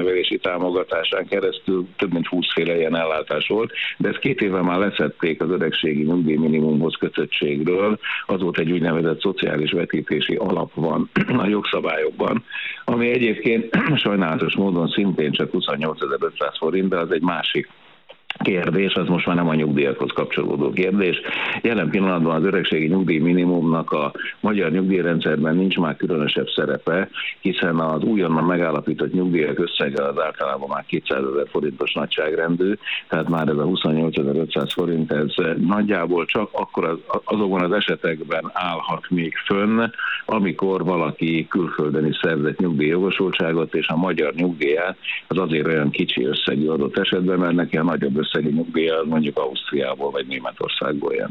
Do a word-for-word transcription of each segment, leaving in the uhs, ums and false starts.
nevelési támogatásán keresztül több mint húsz féle ilyen ellátás volt, de ezt két éve már leszették az öregségi nyugdíj minimumhoz kötöttségről. Az volt egy úgynevezett szociális vetítési alap van a jogszabályokban, ami egyébként sajnálatos módon szintén csak huszonnyolcezer-ötszáz forint, de az egy másik kérdés, az most már nem a nyugdíjakhoz kapcsolódó kérdés. Jelen pillanatban az öregségi nyugdíj minimumnak a magyar nyugdíjrendszerben nincs már különösebb szerepe, hiszen az újonnan megállapított nyugdíjak összege az általában már kétszázezer forintos nagyságrendű, tehát már ez a huszonnyolcezer-ötszáz forint, ez nagyjából csak akkor az, azokban az esetekben állhat még fönn, amikor valaki külföldön is szerzett nyugdíjjogosultságot, és a magyar nyugdíját az azért olyan kicsi összegű adott esetben, mert neki a nagyobb összegű nyugdíja mondjuk Ausztriából vagy Németországból jön.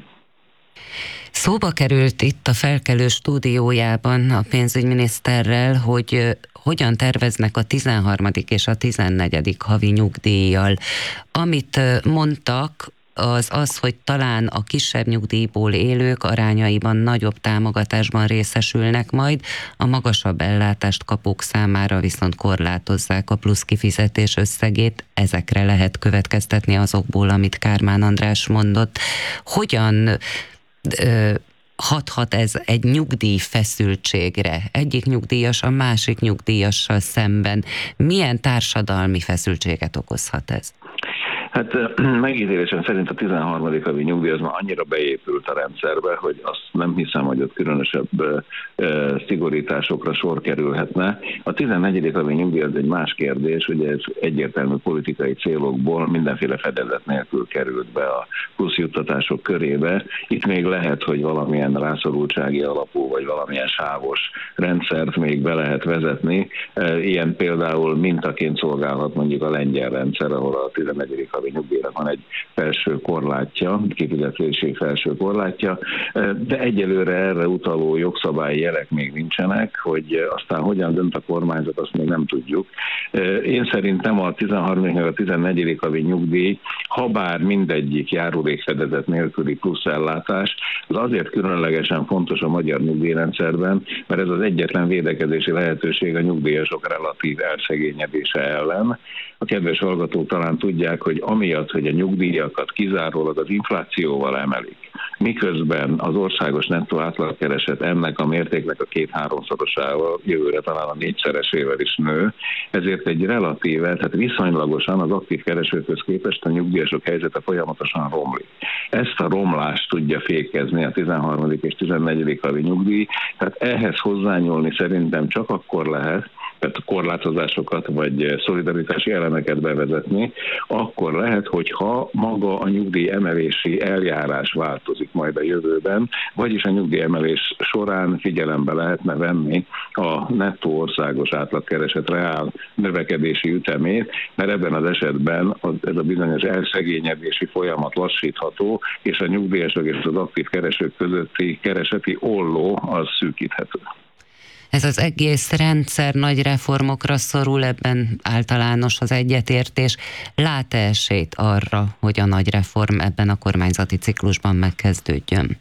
Szóba került itt a Felkelő stúdiójában a pénzügyminiszterrel, hogy hogyan terveznek a tizenharmadik és a tizennegyedik havi nyugdíjjal. Amit mondtak, az az, hogy talán a kisebb nyugdíjból élők arányaiban nagyobb támogatásban részesülnek majd, a magasabb ellátást kapók számára viszont korlátozzák a plusz kifizetés összegét, ezekre lehet következtetni azokból, amit Kármán András mondott. Hogyan ö, hathat ez egy nyugdíj feszültségre? Egyik nyugdíjas a másik nyugdíjassal szemben. Milyen társadalmi feszültséget okozhat ez? Hát megítélésem szerint a tizenharmadik havi nyugdíj az már annyira beépült a rendszerbe, hogy azt nem hiszem, hogy ott különösebb szigorításokra sor kerülhetne. A tizennegyedik havi nyugdíj az egy más kérdés, ugye ez egyértelmű politikai célokból mindenféle fedezet nélkül került be a pluszjuttatások körébe. Itt még lehet, hogy valamilyen rászorultsági alapú, vagy valamilyen sávos rendszert még be lehet vezetni. Ilyen például mintaként szolgálhat mondjuk a lengyel rendszer, ahol a tizennegyedik havi nyugdíjnak van egy felső korlátja, kifizetési felső korlátja, de egyelőre erre utaló jogszabályi jelek még nincsenek, hogy aztán hogyan dönt a kormányzat, azt még nem tudjuk. Én szerintem a tizenharmadik meg a tizennegyedik havi nyugdíj, ha bár mindegyik járulékfedezet nélküli plusz ellátás, az azért különlegesen fontos a magyar nyugdíjrendszerben, mert ez az egyetlen védekezési lehetőség a nyugdíjasok relatív elszegényedése ellen. A kedves hallgatók talán tudják, hogy amiatt, hogy a nyugdíjakat kizárólag az inflációval emelik, miközben az országos nettó átlagkereset ennek a mértéknek a két-háromszorosával, jövőre talán a négyszeresével is nő, ezért egy relatíve, tehát viszonylagosan az aktív keresőkhöz képest a nyugdíjasok helyzete folyamatosan romlik. Ezt a romlást tudja fékezni a tizenharmadik és tizennegyedik havi nyugdíj, tehát ehhez hozzányúlni szerintem csak akkor lehet, tehát korlátozásokat vagy szolidaritási elemeket bevezetni, akkor lehet, hogyha maga a nyugdíj emelési eljárás változik majd a jövőben, vagyis a nyugdíj emelés során figyelembe lehetne venni a nettó országos átlagkereset reál növekedési ütemét, mert ebben az esetben az, ez a bizonyos elszegényedési folyamat lassítható, és a nyugdíjasok és az aktív keresők közötti kereseti olló az szűkíthető. Ez az egész rendszer nagy reformokra szorul, ebben általános az egyetértés. Lát-e esélyt arra, hogy a nagy reform ebben a kormányzati ciklusban megkezdődjön?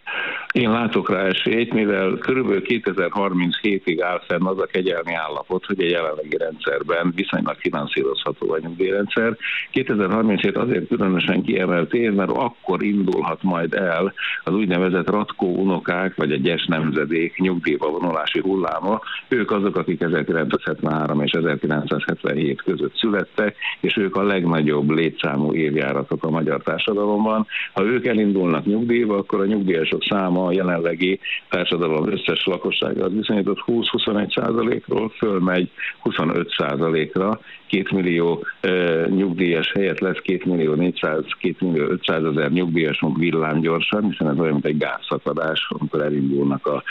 Én látok rá esélyt, mivel körülbelül kétezer-harminchétig áll fenn az a kegyelmi állapot, hogy a jelenlegi rendszerben viszonylag finanszírozható a nyugdíjrendszer. kétezer-harminchét azért különösen kiemelt év, mert akkor indulhat majd el az úgynevezett ratkó unokák, vagy a gyes nemzedék nyugdíjba vonulási hulláma. Ők azok, akik ezerkilencszázhetvenhárom és ezerkilencszázhetvenhét között születtek, és ők a legnagyobb létszámú évjáratok a magyar társadalomban. Ha ők elindulnak nyugdíjba, akkor a nyugdíjasok száma a jelenlegi társadalom összes lakossága az viszonyított húsz-huszonegy százalékról fölmegy huszonöt százalékra, két millió e, nyugdíjas helyett lesz két millió négyszáz, két millió ötszázezer nyugdíjasunk villámgyorsan, hiszen ez olyan, mint egy gázszakadás, amikor elindulnak a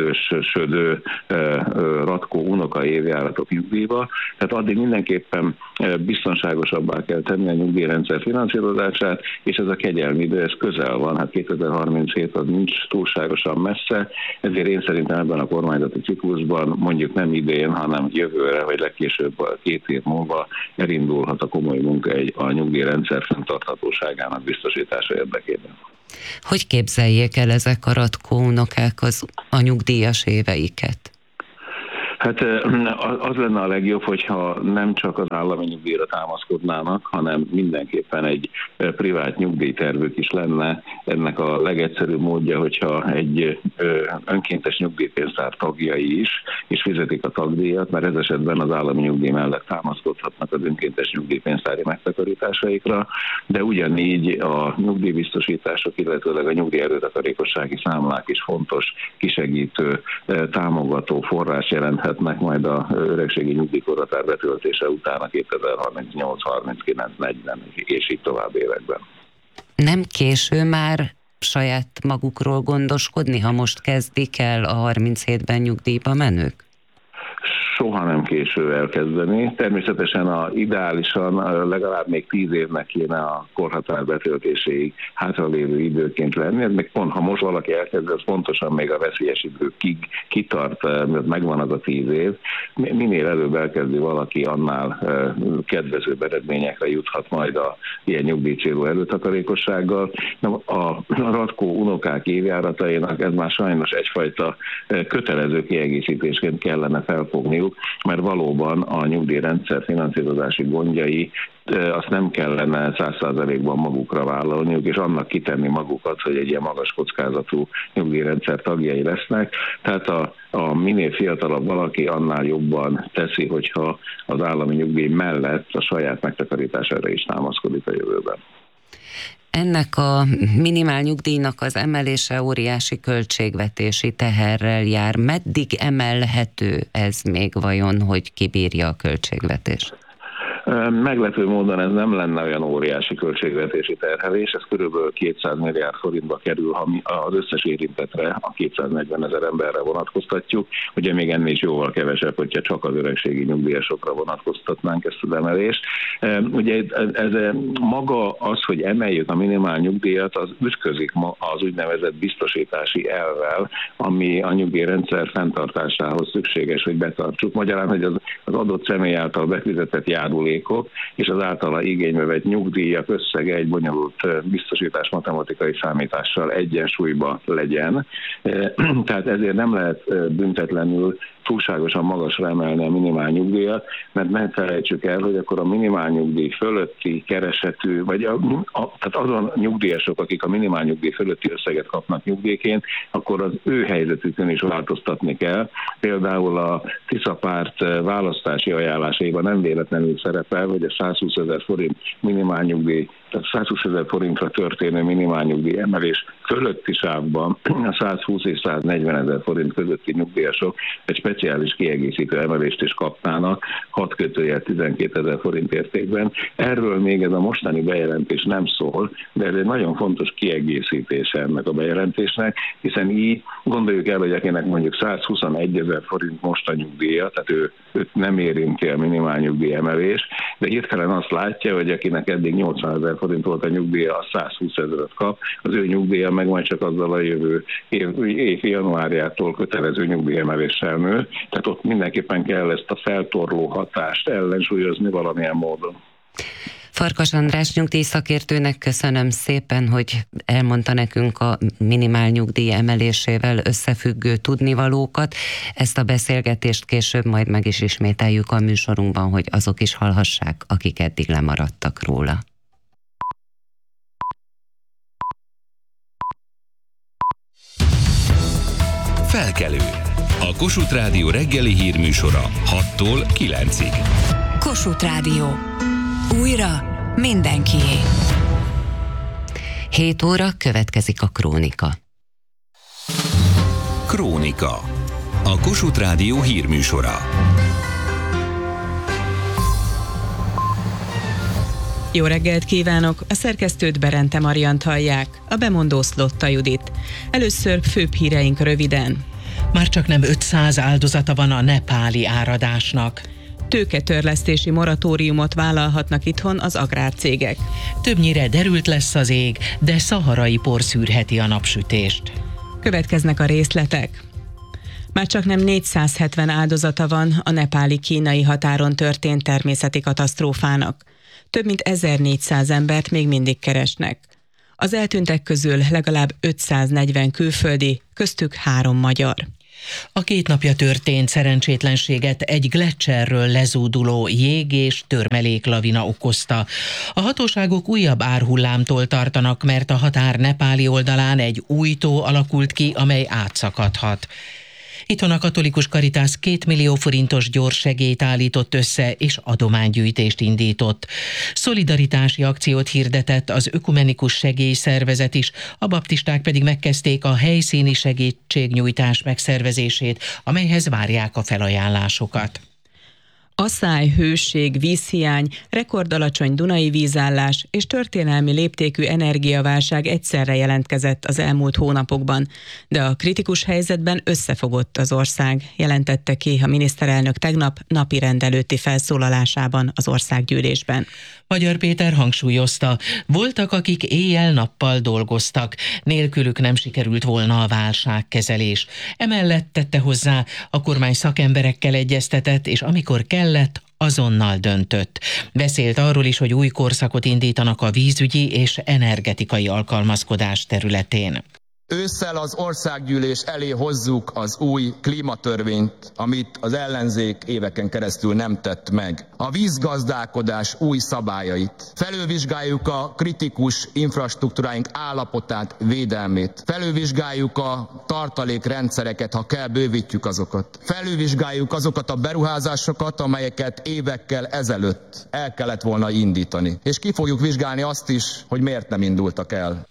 idősödő e, e, ratkó unoka évjáratok nyugdíjba. Tehát addig mindenképpen e, biztonságosabbá kell tenni a nyugdíjrendszer finanszírozását, és ez a kegyelmi idő, ez közel van, hát kétezer-harminchét az nincs túlságosan messze, ezért én szerintem ebben a kormányzati ciklusban mondjuk nem idén, hanem jövőre, vagy legkésőbb két év múlva elindulhat a komoly munka egy, a nyugdíjrendszer fenntarthatóságának biztosítása érdekében. Hogy képzeljék el ezek a ratkó unokák az, a nyugdíjas éveiket? Hát az lenne a legjobb, hogyha nem csak az állami nyugdíjra támaszkodnának, hanem mindenképpen egy privát nyugdíjtervük is lenne. Ennek a legegyszerűbb módja, hogyha egy önkéntes nyugdíjpénztár tagjai is, és fizetik a tagdíjat, mert ez esetben az állami nyugdíj mellett támaszkodhatnak az önkéntes nyugdíjpénztári megtakarításaikra, de ugyanígy a nyugdíjbiztosítások, illetőleg a nyugdíjerőtakarékossági számlák is fontos, kisegítő, támogató forrás jelenthetnek majd a öregségi nyugdíjkorhatár betöltése után a kétezer-harmincnyolc, harminckilenc, negyven és így tovább években. Nem késő már saját magukról gondoskodni, ha most kezdik el a harminchétben nyugdíjba menők? Soha nem késő elkezdeni. Természetesen a ideálisan legalább még tíz évnek kéne a korhatár betöltéséig hátralévő időként lenni. Ez még pont, ha most valaki elkezd, az pontosan még a veszélyes időkig kitart, mert megvan az a tíz év. Minél előbb elkezdi valaki, annál kedvezőbb eredményekre juthat majd a ilyen nyugdíjcélú előtakarékossággal. A Ratkó unokák évjáratainak ez már sajnos egyfajta kötelező kiegészítésként kellene felfogniuk, mert valóban a nyugdíjrendszer finanszírozási gondjai azt nem kellene száz százalékban magukra vállalniuk, és annak kitenni magukat, hogy egy ilyen magas kockázatú nyugdíjrendszer tagjai lesznek. Tehát a, a minél fiatalabb valaki, annál jobban teszi, hogyha az állami nyugdíj mellett a saját megtakarítására is támaszkodik a jövőben. Ennek a minimál nyugdíjnak az emelése óriási költségvetési teherrel jár. Meddig emelhető ez még vajon, hogy kibírja a költségvetés? Meglepő módon ez nem lenne olyan óriási költségvetési terhelés, ez körülbelül kétszáz milliárd forintba kerül, ha mi az összes érintettre, a kétszáznegyven ezer emberre vonatkoztatjuk. Ugye még ennél is jóval kevesebb, hogyha csak az öregségi nyugdíjasokra vonatkoztatnánk ezt az emelést. Ugye ez maga az, hogy emeljük a minimál nyugdíjat, az ütközik az úgynevezett biztosítási elvvel, ami a nyugdíjrendszer fenntartásához szükséges, hogy betartsuk. Magyarán, hogy az, az adott személy által befizetett járulék és az általa igénybe vett nyugdíjak összege egy bonyolult biztosítás matematikai számítással egyensúlyba legyen. Tehát ezért nem lehet büntetlenül túlságosan magasra emelni a minimál nyugdíjat, mert ne felejtsük el, hogy akkor a minimál nyugdíj fölötti keresetű, vagy a, a, tehát azon nyugdíjasok, akik a minimál nyugdíj fölötti összeget kapnak nyugdíjként, akkor az ő helyzetükön is változtatni kell. Például a Tisza párt választási ajánlásaiban nem véletlenül szerepel, hogy a százhúszezer forint minimál nyugdíj, tehát százhúszezer forintra történő minimálnyugdíj emelés fölötti sávban a százhúsz és száznegyvenezer forint közötti nyugdíjasok egy speciális kiegészítő emelést is kapnának, hat kötőjel tizenkétezer forint értékben. Erről még ez a mostani bejelentés nem szól, de ez egy nagyon fontos kiegészítése ennek a bejelentésnek, hiszen így gondoljuk el, hogy akinek mondjuk százhuszonegyezer forint most a nyugdíja, tehát ő, őt nem érinti a minimálnyugdíj emelés, de hirtelen azt látja, hogy akinek eddig nyolcvanezer forint volt a nyugdíja, az százhúszezret kap, az ő nyugdíja meg majd csak azzal a jövő év, év januárjától kötelező nyugdíjemeléssel nő, tehát ott mindenképpen kell ezt a feltorló hatást ellensúlyozni valamilyen módon. Farkas András nyugdíjszakértőnek köszönöm szépen, hogy elmondta nekünk a minimál nyugdíj emelésével összefüggő tudnivalókat. Ezt a beszélgetést később majd meg is ismételjük a műsorunkban, hogy azok is hallhassák, akik eddig lemaradtak róla. Felkelő. A Kossuth Rádió reggeli hírműsora hattól kilencig. Kossuth Rádió. Újra mindenkié. hét óra következik a Krónika. Krónika. A Kossuth Rádió hírműsora. Jó reggelt kívánok! A szerkesztőt Berente Mariant hallják, a bemondó Szlotta Judit. Először főbb híreink röviden. Már csak nem ötszáz áldozata van a nepáli áradásnak. Tőketörlesztési moratóriumot vállalhatnak itthon az agrárcégek. Többnyire derült lesz az ég, de szaharai por szűrheti a napsütést. Következnek a részletek. Már csak nem négyszázhetven áldozata van a nepáli-kínai határon történt természeti katasztrófának. Több mint ezernégyszáz embert még mindig keresnek. Az eltűntek közül legalább ötszáznegyven külföldi, köztük három magyar. A két napja történt szerencsétlenséget egy gleccserről lezúduló jég- és törmeléklavina okozta. A hatóságok újabb árhullámtól tartanak, mert a határ nepáli oldalán egy új tó alakult ki, amely átszakadhat. Itthon a Katolikus Caritas két millió forintos gyors segélyt állított össze és adománygyűjtést indított. Szolidaritási akciót hirdetett az Ökumenikus Segélyszervezet is, a baptisták pedig megkezdték a helyszíni segítségnyújtás megszervezését, amelyhez várják a felajánlásokat. Asszály, hőség, vízhiány, rekordalacsony Dunai vízállás és történelmi léptékű energiaválság egyszerre jelentkezett az elmúlt hónapokban, de a kritikus helyzetben összefogott az ország, jelentette ki a miniszterelnök tegnap napirend előtti felszólalásában az országgyűlésben. Magyar Péter hangsúlyozta, voltak, akik éjjel-nappal dolgoztak, nélkülük nem sikerült volna a válságkezelés. Emellett tette hozzá, a kormány szakemberekkel egyeztetett, és amikor kellett, azonnal döntött. Beszélt arról is, hogy új korszakot indítanak a vízügyi és energetikai alkalmazkodás területén. Ősszel az országgyűlés elé hozzuk az új klímatörvényt, amit az ellenzék éveken keresztül nem tett meg. A vízgazdálkodás új szabályait. Felülvizsgáljuk a kritikus infrastruktúráink állapotát, védelmét. Felülvizsgáljuk a tartalékrendszereket, ha kell, bővítjük azokat. Felülvizsgáljuk azokat a beruházásokat, amelyeket évekkel ezelőtt el kellett volna indítani. És ki fogjuk vizsgálni azt is, hogy miért nem indultak el.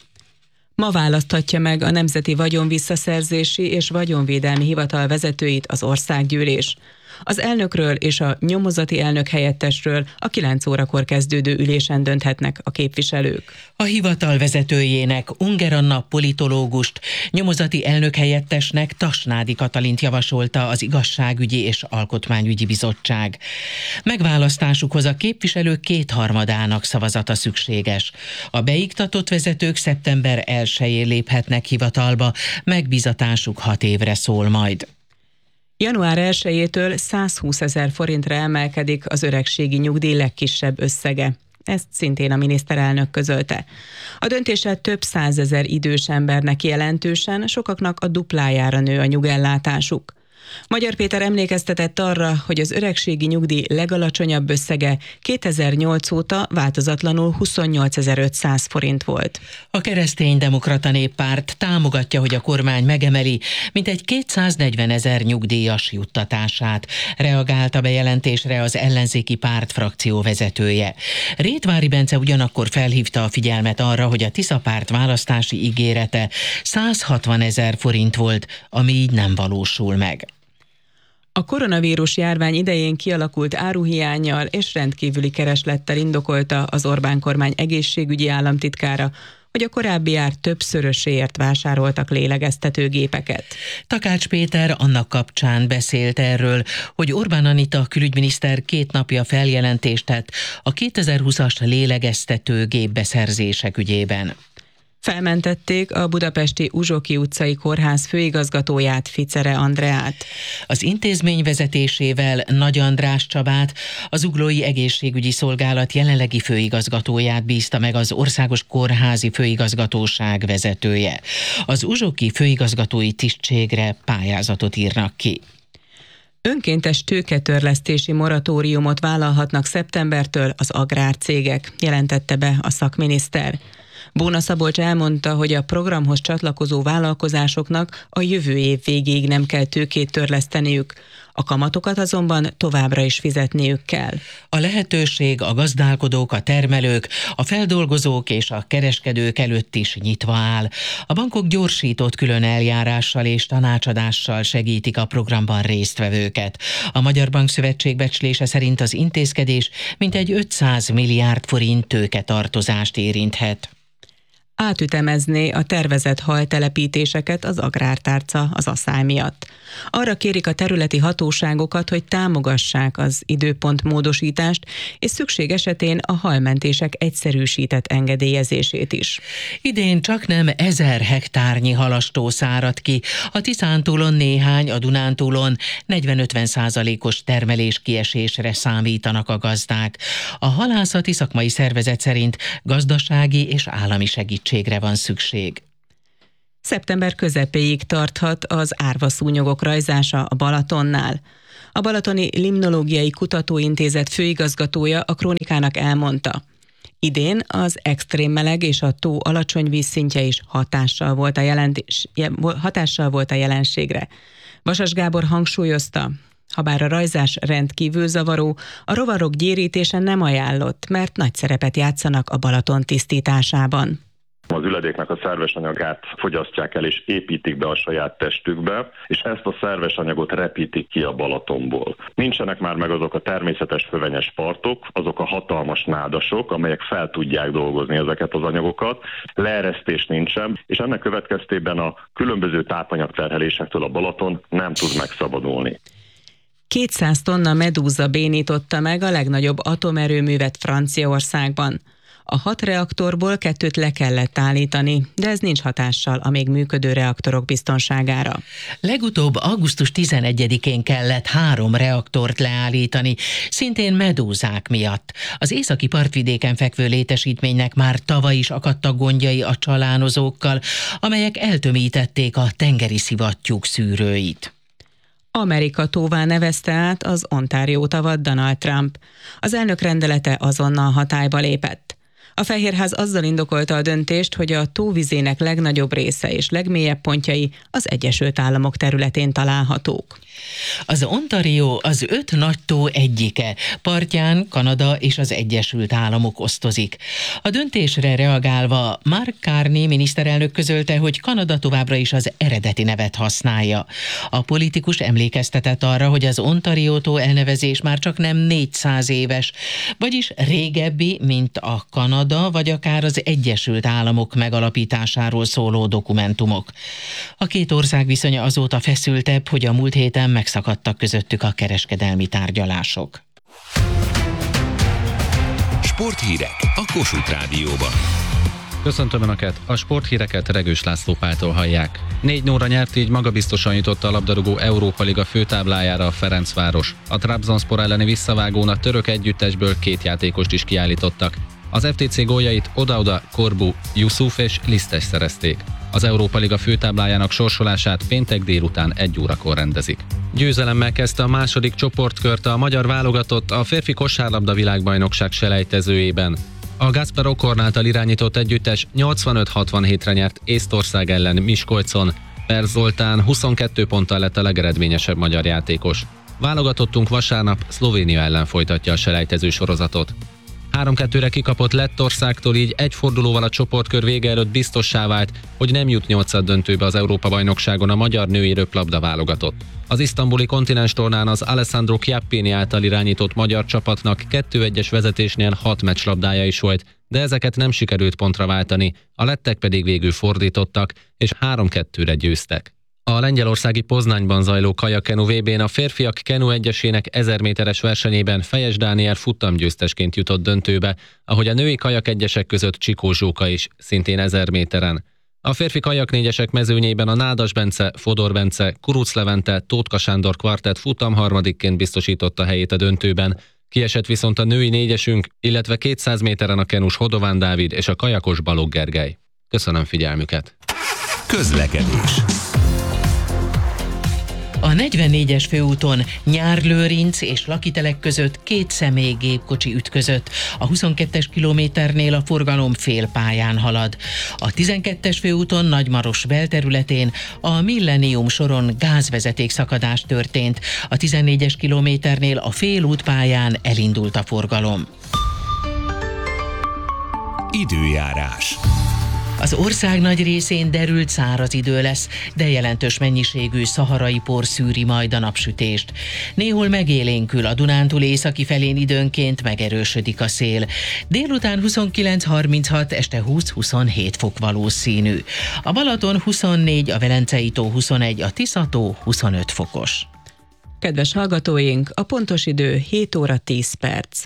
Ma választhatja meg a Nemzeti Vagyonvisszaszerzési és Vagyonvédelmi Hivatal vezetőit az országgyűlés. Az elnökről és a nyomozati elnök helyettesről a kilenc órakor kezdődő ülésen dönthetnek a képviselők. A hivatal vezetőjének, Unger Anna politológust, nyomozati elnök helyettesnek Tasnádi Katalint javasolta az Igazságügyi és Alkotmányügyi Bizottság. Megválasztásukhoz a képviselők kétharmadának szavazata szükséges. A beiktatott vezetők szeptember elsején léphetnek hivatalba, megbízatásuk hat évre szól majd. január elsejétől százhúszezer forintra emelkedik az öregségi nyugdíj legkisebb összege. Ezt szintén a miniszterelnök közölte. A döntéssel több százezer idős embernek jelentősen, sokaknak a duplájára nő a nyugellátásuk. Magyar Péter emlékeztetett arra, hogy az öregségi nyugdíj legalacsonyabb összege kétezer-nyolc óta változatlanul huszonnyolcezer-ötszáz forint volt. A Kereszténydemokrata Néppárt támogatja, hogy a kormány megemeli mintegy kétszáznegyvenezer nyugdíjas juttatását. Reagált a bejelentésre az ellenzéki párt frakció vezetője. Rétvári Bence ugyanakkor felhívta a figyelmet arra, hogy a Tisza párt választási ígérete százhatvanezer forint volt, ami így nem valósul meg. A koronavírus járvány idején kialakult áruhiánnyal és rendkívüli kereslettel indokolta az Orbán kormány egészségügyi államtitkára, hogy a korábbi ár többszöröséért vásároltak lélegeztetőgépeket. Takács Péter annak kapcsán beszélt erről, hogy Orbán Anita külügyminiszter két napja feljelentést tett a kétezer-húszas lélegeztetőgép beszerzések ügyében. Felmentették a budapesti Uzsoki utcai kórház főigazgatóját, Ficere Andreát. Az intézmény vezetésével Nagy András Csabát, az Zuglói Egészségügyi Szolgálat jelenlegi főigazgatóját bízta meg az Országos Kórházi Főigazgatóság vezetője. Az uzsoki főigazgatói tisztségre pályázatot írnak ki. Önkéntes tőketörlesztési moratóriumot vállalhatnak szeptembertől az agrárcégek, jelentette be a szakminiszter. Bóna Szabolcs elmondta, hogy a programhoz csatlakozó vállalkozásoknak a jövő év végéig nem kell tőkét törleszteniük, a kamatokat azonban továbbra is fizetniük kell. A lehetőség a gazdálkodók, a termelők, a feldolgozók és a kereskedők előtt is nyitva áll. A bankok gyorsított külön eljárással és tanácsadással segítik a programban résztvevőket. A Magyar Bankszövetség becslése szerint az intézkedés mintegy ötszáz milliárd forint tőketartozást érinthet. Átütemezné a tervezett haltelepítéseket az agrártárca az asszály miatt. Arra kérik a területi hatóságokat, hogy támogassák az időpontmódosítást, és szükség esetén a halmentések egyszerűsített engedélyezését is. Idén csaknem ezer hektárnyi halastó szárad ki, a Tiszántúlon néhány, a Dunántúlon negyven-ötven százalékos termelés kiesésre számítanak a gazdák. A halászati szakmai szervezet szerint gazdasági és állami segítség van szükség. Szeptember közepéig tarthat az árvaszúnyogok rajzása a Balatonnál. A Balatoni Limnológiai Kutatóintézet főigazgatója a Krónikának elmondta: idén az extrém meleg és a tó alacsony vízszintje is hatással volt a, jelentés, hatással volt a jelenségre. Vasas Gábor hangsúlyozta, habár a rajzás rendkívül zavaró, a rovarok gyérítése nem ajánlott, mert nagy szerepet játszanak a Balaton tisztításában. Az üledéknek a szerves anyagát fogyasztják el és építik be a saját testükbe, és ezt a szerves anyagot repítik ki a Balatonból. Nincsenek már meg azok a természetes fövenyes partok, azok a hatalmas nádasok, amelyek fel tudják dolgozni ezeket az anyagokat, leeresztés nincsen, és ennek következtében a különböző tápanyagterhelésektől a Balaton nem tud megszabadulni. kétszáz tonna medúza bénította meg a legnagyobb atomerőművet Franciaországban. A hat reaktorból kettőt le kellett állítani, de ez nincs hatással a még működő reaktorok biztonságára. Legutóbb augusztus tizenegyedikén kellett három reaktort leállítani, szintén medúzák miatt. Az északi partvidéken fekvő létesítménynek már tavaly is akadtak gondjai a csalánozókkal, amelyek eltömítették a tengeri szivattyúk szűrőit. Amerika tóvá nevezte át az Ontario tavat Donald Trump. Az elnök rendelete azonnal hatályba lépett. A Fehérház azzal indokolta a döntést, hogy a tóvizének legnagyobb része és legmélyebb pontjai az Egyesült Államok területén találhatók. Az Ontario az öt nagy tó egyike, partján Kanada és az Egyesült Államok osztozik. A döntésre reagálva Mark Carney miniszterelnök közölte, hogy Kanada továbbra is az eredeti nevet használja. A politikus emlékeztetett arra, hogy az Ontario tó elnevezés már csak nem négyszáz éves, vagyis régebbi, mint a Kanada vagy akár az Egyesült Államok megalapításáról szóló dokumentumok. A két ország viszonya azóta feszültebb, hogy a múlt héten megszakadtak közöttük a kereskedelmi tárgyalások. Sporthírek a Kossuth Rádióban. Köszöntöm Önöket! A sporthíreket Regős László Páltól hallják. négy nulla nyert, így magabiztosan jutott a labdarúgó Európa Liga főtáblájára a Ferencváros. A Trabzonspor elleni visszavágón a török együttesből két játékost is kiállítottak. Az ef té cé góljait oda-oda Korbu, Yusuf és Lisztes szerezték. Az Európa Liga főtáblájának sorsolását péntek délután egy órakor rendezik. Győzelemmel kezdte a második csoportkört a magyar válogatott a férfi kosárlabda világbajnokság selejtezőjében. A Gáspár Okorn által irányított együttes nyolcvanöt hatvanhétre nyert Észtország ellen Miskolcon. Per Zoltán huszonkettő ponttal lett a legeredményesebb magyar játékos. Válogatottunk vasárnap Szlovénia ellen folytatja a selejtező sorozatot. három kettőre kikapott Lettországtól, így egy fordulóval a csoportkör vége előtt biztossá vált, hogy nem jut nyolcad döntőbe az Európa-bajnokságon a magyar női röplabda válogatott. Az isztambuli kontinenstornán az Alessandro Chiappini által irányított magyar csapatnak kettő egyes vezetésnél hat meccslabdája is volt, de ezeket nem sikerült pontra váltani, a lettek pedig végül fordítottak, és három kettőre győztek. A lengyelországi Poznányban zajló kajakenu vé bén a férfiak kenu egyesének ezer méteres versenyében Fejes Dániel futamgyőztesként jutott döntőbe, ahogy a női kajak egyesek között Csikó Zsóka is, szintén ezer méteren. A férfi kajak négyesek mezőnyében a Nádas Bence, Fodor Bence, Kuruc Levente, Tótka Sándor kvartett futamharmadikként biztosította helyét a döntőben. Kiesett viszont a női négyesünk, illetve kétszáz méteren a kenus Hodován Dávid és a kajakos Balogh Gergely. Köszönöm figyelmüket! Közlekedés. A negyvennégyes főúton Nyár-Lőrinc és Lakitelek között két személygépkocsi ütközött. A huszonkettes kilométernél a forgalom félpályán halad. A tizenkettes főúton Nagymaros belterületén a Millennium soron gázvezeték szakadás történt. A tizennégyes kilométernél a félútpályán elindult a forgalom. Időjárás. Az ország nagy részén derült száraz idő lesz, de jelentős mennyiségű szaharai por szűri majd a napsütést. Néhol megélénkül, a Dunántúl északi felén időnként megerősödik a szél. Délután huszonkilenc harminchat, este húsz huszonhét fok valószínű. A Balaton huszonnégy, a Velencei tó huszonegy, a Tisza-tó huszonöt fokos. Kedves hallgatóink, a pontos idő hét óra tíz perc.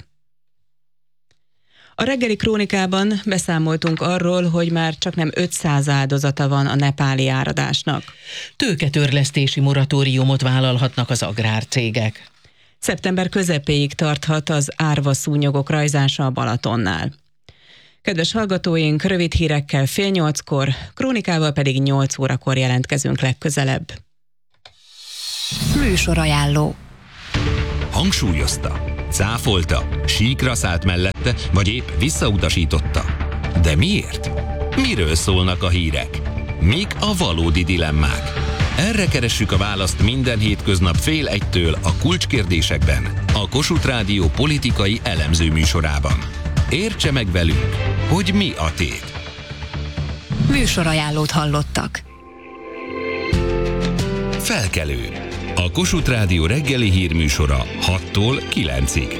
A reggeli krónikában beszámoltunk arról, hogy már csaknem ötszáz áldozata van a nepáli áradásnak. Tőketörlesztési moratóriumot vállalhatnak az agrárcégek. Szeptember közepéig tarthat az árvaszúnyogok rajzása a Balatonnál. Kedves hallgatóink, rövid hírekkel fél nyolckor, krónikával pedig nyolc órakor jelentkezünk legközelebb. Műsorajánló. Hangsúlyozta, cáfolta, síkra szállt mellette, vagy épp visszautasította. De miért? Miről szólnak a hírek? Mik a valódi dilemmák? Erre keressük a választ minden hétköznap fél egytől a Kulcskérdésekben, a Kossuth Rádió politikai elemző műsorában. Értse meg velünk, hogy mi a tét. Műsorajánlót hallottak. Felkelő. A Kossuth Rádió reggeli hírműsora hattól kilencig.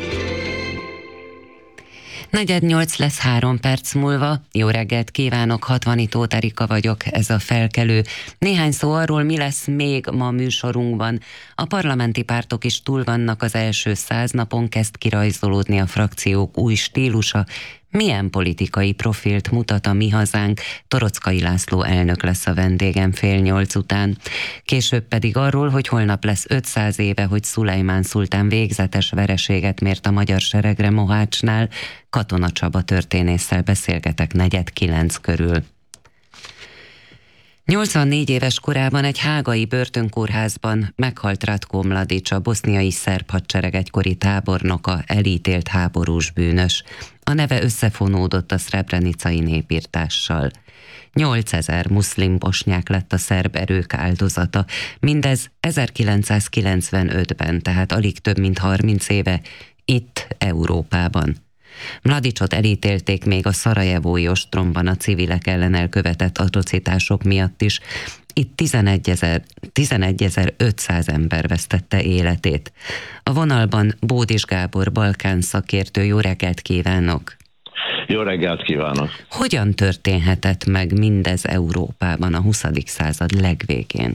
Negyed nyolc lesz három perc múlva. Jó reggelt kívánok, Hatvani Tóth Erika vagyok, ez a Felkelő. Néhány szó arról, mi lesz még ma műsorunkban. A parlamenti pártok is túl vannak az első száz napon, kezd kirajzolódni a frakciók új stílusa. Milyen politikai profilt mutat a Mi Hazánk? Torockai László elnök lesz a vendégem fél nyolc után. Később pedig arról, hogy holnap lesz ötszáz éve, hogy Szulejmán szultán végzetes vereséget mért a magyar seregre Mohácsnál. Katona Csaba történésszel beszélgetek negyed kilenc körül. nyolcvannégy éves korában egy hágai börtönkórházban meghalt Ratko Mladic, a boszniai szerb hadsereg egykori tábornoka, elítélt háborús bűnös. A neve összefonódott a szrebrenicai népirtással. nyolcezer muszlim bosnyák lett a szerb erők áldozata. Mindez ezerkilencszázkilencvenötben, tehát alig több mint harminc éve, itt Európában. Mladicot elítélték még a szarajevói ostromban a civilek ellen elkövetett atrocitások miatt is. Itt tizenegyezer-ötszáz ember vesztette életét. A vonalban Bódis Gábor balkán szakértő, jó reggelt kívánok! Jó reggelt kívánok! Hogyan történhetett meg mindez Európában a huszadik század legvégén?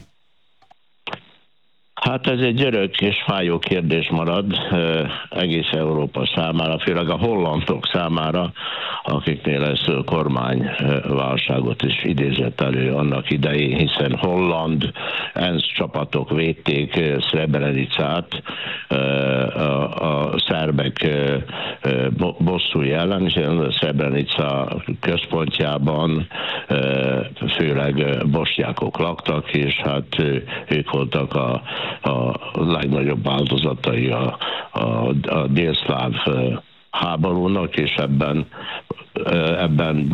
Hát ez egy örök és fájó kérdés marad egész Európa számára, főleg a hollandok számára, akiknél ez kormányválságot is idézett elő annak idején, hiszen holland ENSZ csapatok védték Srebrenicát a szerbek bosszúi ellen, és a Srebrenica központjában főleg bosnyákok laktak, és hát ők voltak a a legnagyobb áldozatai a, a, a délszláv háborúnak, és ebben, ebben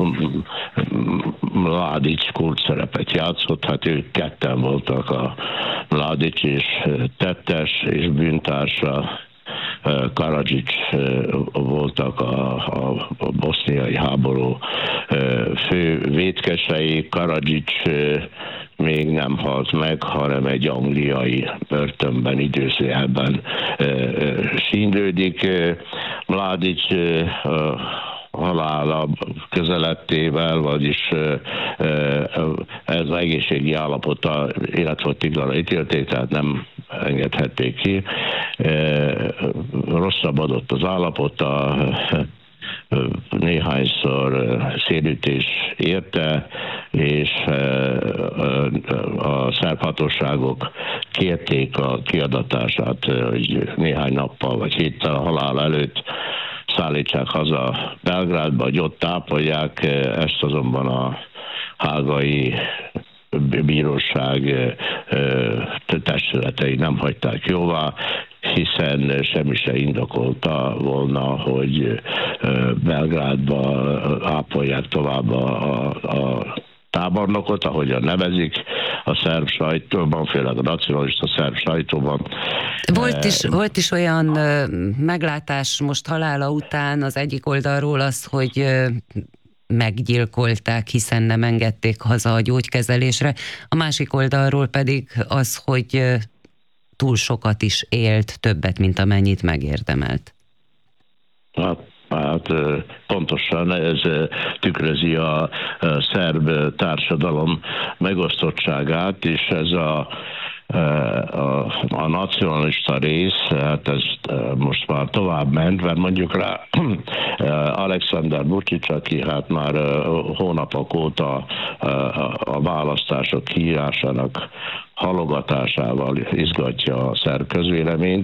Mladic kulcs szerepet játszott, hát ők ketten voltak, a Mladic és tettes és bűntársa Karadzsics voltak a, a, a boszniai háború fő vétkesei. Karadzsics még nem halt meg, hanem egy angliai börtönben, időzőjelben sínlődik. Mladic halála közelettével, vagyis ez az egészségi állapota életfogytiglanra ítélték, tehát nem engedhették ki. Rosszabbodott az állapota, néhányszor szélütés érte, és a szerb hatóságok kérték a kiadatását, hogy néhány nappal vagy héttel a halál előtt szállítsák haza Belgrádba, hogy ott tápolják, ezt azonban a hágai bíróság testületei nem hagyták jóvá, hiszen semmi se indokolta volna, hogy Belgrádba ápolják tovább a, a tábornokot, ahogyan nevezik a szerb sajtóban, főleg a nacionalista szerb sajtóban. Volt is, volt is olyan meglátás most halála után az egyik oldalról az, hogy meggyilkolták, hiszen nem engedték haza a gyógykezelésre, a másik oldalról pedig az, hogy túl sokat is élt, többet, mint amennyit megérdemelt. Hát, hát pontosan ez tükrözi a szerb társadalom megosztottságát, és ez a A, a nacionalista rész, hát ez most már tovább ment, mert mondjuk rá Alexander Vučić, aki hát már hónapok óta a választások kiírásának halogatásával izgatja a szerb közvéleményt,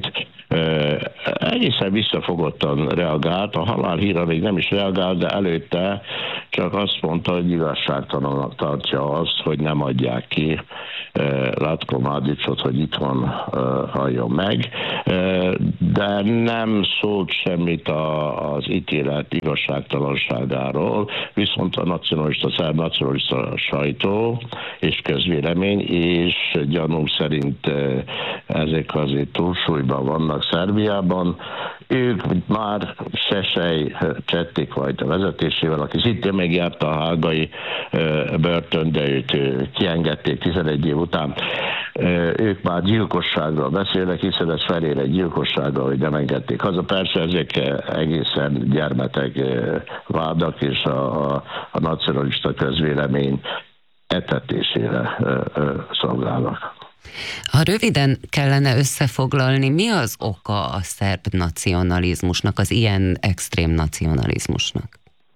egészen visszafogottan reagált, a halálhírra még nem is reagált, de előtte csak azt mondta, hogy igazságtalannak tartja azt, hogy nem adják ki Ratko Mladićot, hogy itt van, halljon meg, de nem szólt semmit az ítélet igazságtalanságáról, viszont a nacionalista, szerb nacionalista sajtó és közvélemény, és gyanúm szerint ezek azért túlsúlyban vannak Szerbiában. Ők már Szesely Csettékvajta vezetésével, aki szintén megjárta a hágai börtön, de őt kiengedték tizenegy év után. Ők már gyilkosságról beszélnek, hiszen ez felér egy gyilkossággal, hogy nem engedték haza. Persze ezek egészen gyermeteg vádak, és a, a, a nacionalista közvélemény etetésére szolgálnak. Ha röviden kellene összefoglalni, mi az oka a szerb nacionalizmusnak, az ilyen extrém nacionalizmusnak?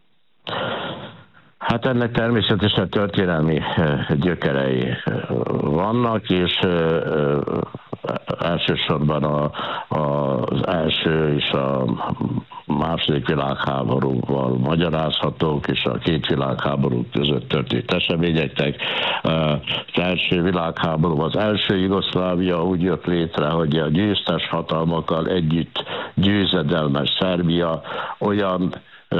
Hát ennek természetesen történelmi gyökerei vannak, és elsősorban a, az első és a második világháborúval magyarázhatók, és a két világháború között történt eseményeknek. Az első világháború, az első Jugoszlávia úgy jött létre, hogy a győztes hatalmakkal együtt győzedelmes Szerbia olyan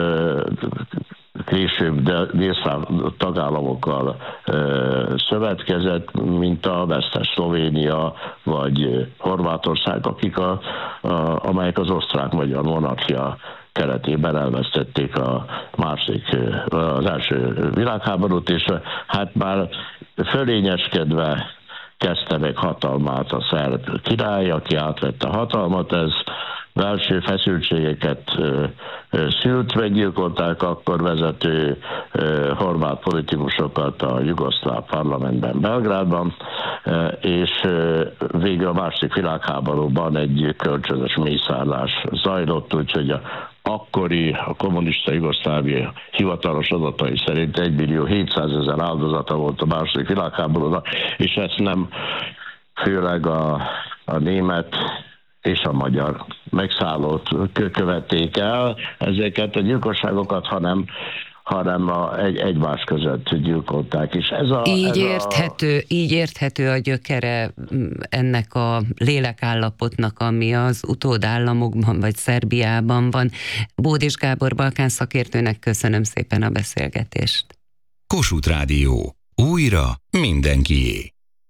később délszláv tagállamokkal ö, szövetkezett, mint a vesztes Szlovénia vagy Horvátország, akik a, a, amelyek az osztrák-magyar monarchia keretében elvesztették a másik, az első világháborút, és hát már fölényeskedve kezdte meg hatalmát a szerb király, aki átvette a hatalmat. Ez belső feszültségeket ö, ö, szült, meggyilkolták akkor vezető ö, horvát politikusokat a jugoszláv parlamentben, Belgrádban, ö, és ö, végül a második világháborúban egy kölcsönös mészárlás zajlott, úgyhogy a akkori a kommunista Jugoszlávia hivatalos adatai szerint egy millió hétszázezer áldozata volt a második világháborúnak, és ezt nem főleg a, a német és a magyar megszállót követték el ezeket a gyilkosságokat, hanem, hanem a, egy, egymás között gyilkolták. És ez a, így, ez érthető, a... így érthető a gyökere ennek a lélekállapotnak, ami az utódállamokban vagy Szerbiában van. Bódis Gábor balkán szakértőnek köszönöm szépen a beszélgetést. Kossuth Rádió. Újra mindenkié.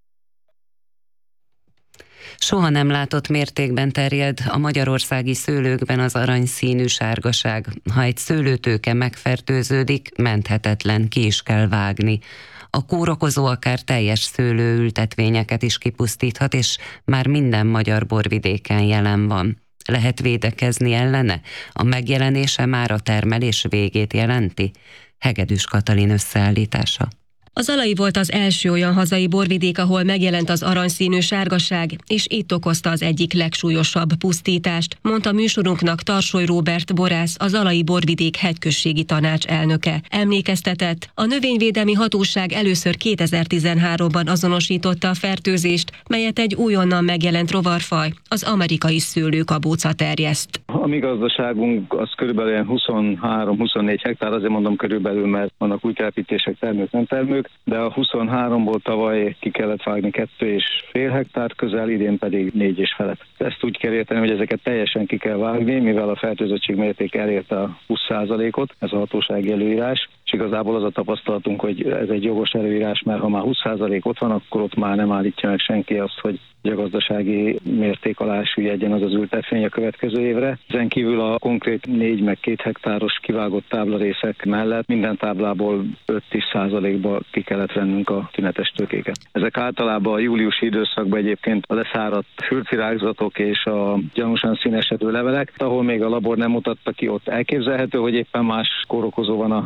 Soha nem látott mértékben terjed a magyarországi szőlőkben az aranyszínű sárgaság. Ha egy szőlőtőke megfertőződik, menthetetlen, ki is kell vágni. A kórokozó akár teljes szőlőültetvényeket is kipusztíthat, és már minden magyar borvidéken jelen van. Lehet védekezni ellene? A megjelenése már a termelés végét jelenti? Hegedűs Katalin összeállítása. A Zalai volt az első olyan hazai borvidék, ahol megjelent az aranyszínű sárgaság, és itt okozta az egyik legsúlyosabb pusztítást, mondta műsorunknak Tarsoly Róbert borász, a Zalai borvidék hegyközségi tanács elnöke. Emlékeztetett, a növényvédelmi hatóság először kétezer-tizenháromban azonosította a fertőzést, melyet egy újonnan megjelent rovarfaj, az amerikai szőlőkabóca terjeszt. A mi gazdaságunk az körülbelül huszonhárom-huszonnégy hektár, azért mondom körülbelül, mert vannak új telepítések, termők, nem termők, de a huszonháromból tavaly ki kellett vágni kettő és fél hektár közel, idén pedig négy és felett. Ezt úgy kell érteni, hogy ezeket teljesen ki kell vágni, mivel a fertőzöttség mérték elérte a húsz százalékot, ez a hatósági előírás, és igazából az a tapasztalatunk, hogy ez egy jogos előírás, mert ha már húsz százalék ott van, akkor ott már nem állítja meg senki azt, hogy a gazdasági mérték alá süllyedjen az az ültetvény a következő évre. Ezen kívül a konkrét négy meg két hektáros kivágott táblarészek mellett minden táblából öt-tíz százalékba ki kellett vennünk a tünetes tőkéket. Ezek általában a júliusi időszakban egyébként a leszáradt fürtvirágzatok és a gyanúsan színesedő levelek, ahol még a labor nem mutatta ki, ott elképzelhető, hogy éppen más kórokozó van a tünetek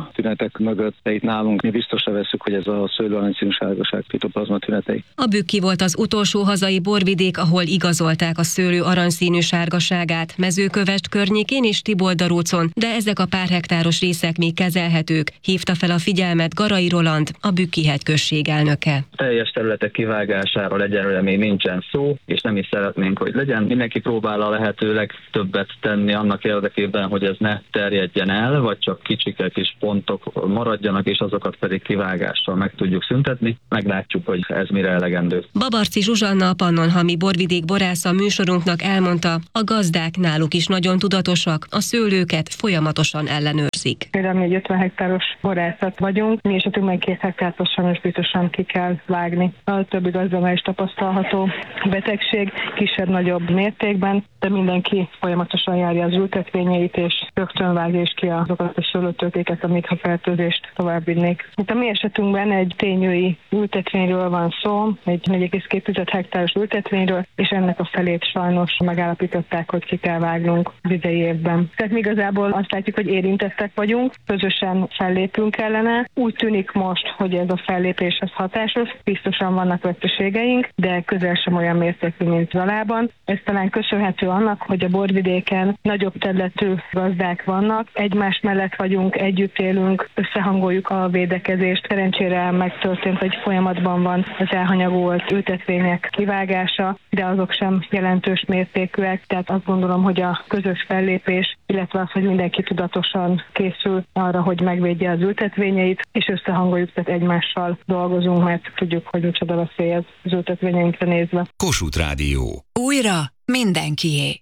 üveg mögött, de itt nálunk mi biztosra veszük, hogy ez a szőlő aranyszínű sárgaság fitoplazma tünetei. A Bükki volt az utolsó hazai borvidék, ahol igazolták a szőlő aranyszínű sárgaságát. Mezőkövesd környékén és Tiboldarócon, de ezek a pár hektáros részek még kezelhetők, hívta fel a figyelmet Garai Roland, a Bükki hegyközség elnöke. Teljes területek kivágásáról egyelőre még nincsen szó, és nem is szeretnénk, hogy legyen. Mindenki próbál a lehető legtöbbet tenni annak érdekében, hogy ez ne terjedjen el, vagy csak kicsike kis pontok maradjanak, és azokat pedig kivágással meg tudjuk szüntetni. Meglátjuk, hogy ez mire elegendő. Babarci Zsuzsanna, a Pannonhalmi Borvidék borásza műsorunknak elmondta, a gazdák náluk is nagyon tudatosak, a szőlőket folyamatosan ellenőrzik. Például mi egy ötven hektáros borászat vagyunk, mi esetünkben két hektárt sajnos biztosan ki kell vágni. A többi gazdánál is tapasztalható betegség, kisebb-nagyobb mértékben, de mindenki folyamatosan járja az ültetvényeit, és rögtön vágja is ki azokat a szőlőtőkéket, amik a fertőzést továbbvinnék. Itt a mi esetünkben egy tényői ültetvényről van szó, egy négy egész két hektáros ültetvényről, és ennek a felét sajnos megállapították, hogy ki kell vágnunk az idei évben. Tehát mi igazából azt látjuk, hogy érintettek vagyunk, közösen fellépünk ellene. Úgy tűnik most, hogy ez a fellépés az hatásos, biztosan vannak veszteségeink, de közel sem olyan mértékű, mint Zalában. Ez talán köszönhető annak, hogy a borvidéken nagyobb területű gazdák vannak, egymás mellett vagyunk, együtt élünk, összehangoljuk a védekezést. Szerencsére megtörtént, hogy folyamatban van az elhanyagolt ültetvények kivágása, de azok sem jelentős mértékűek, tehát azt gondolom, hogy a közös fellépés, illetve az, hogy mindenki tudatosan készül arra, hogy megvédje az ültetvényeit, és összehangoljuk, tehát egymással dolgozunk, mert tudjuk, hogy micsoda veszély ez az ültetvényeinkre nézve. Kossuth Rádió. Újra mindenkié.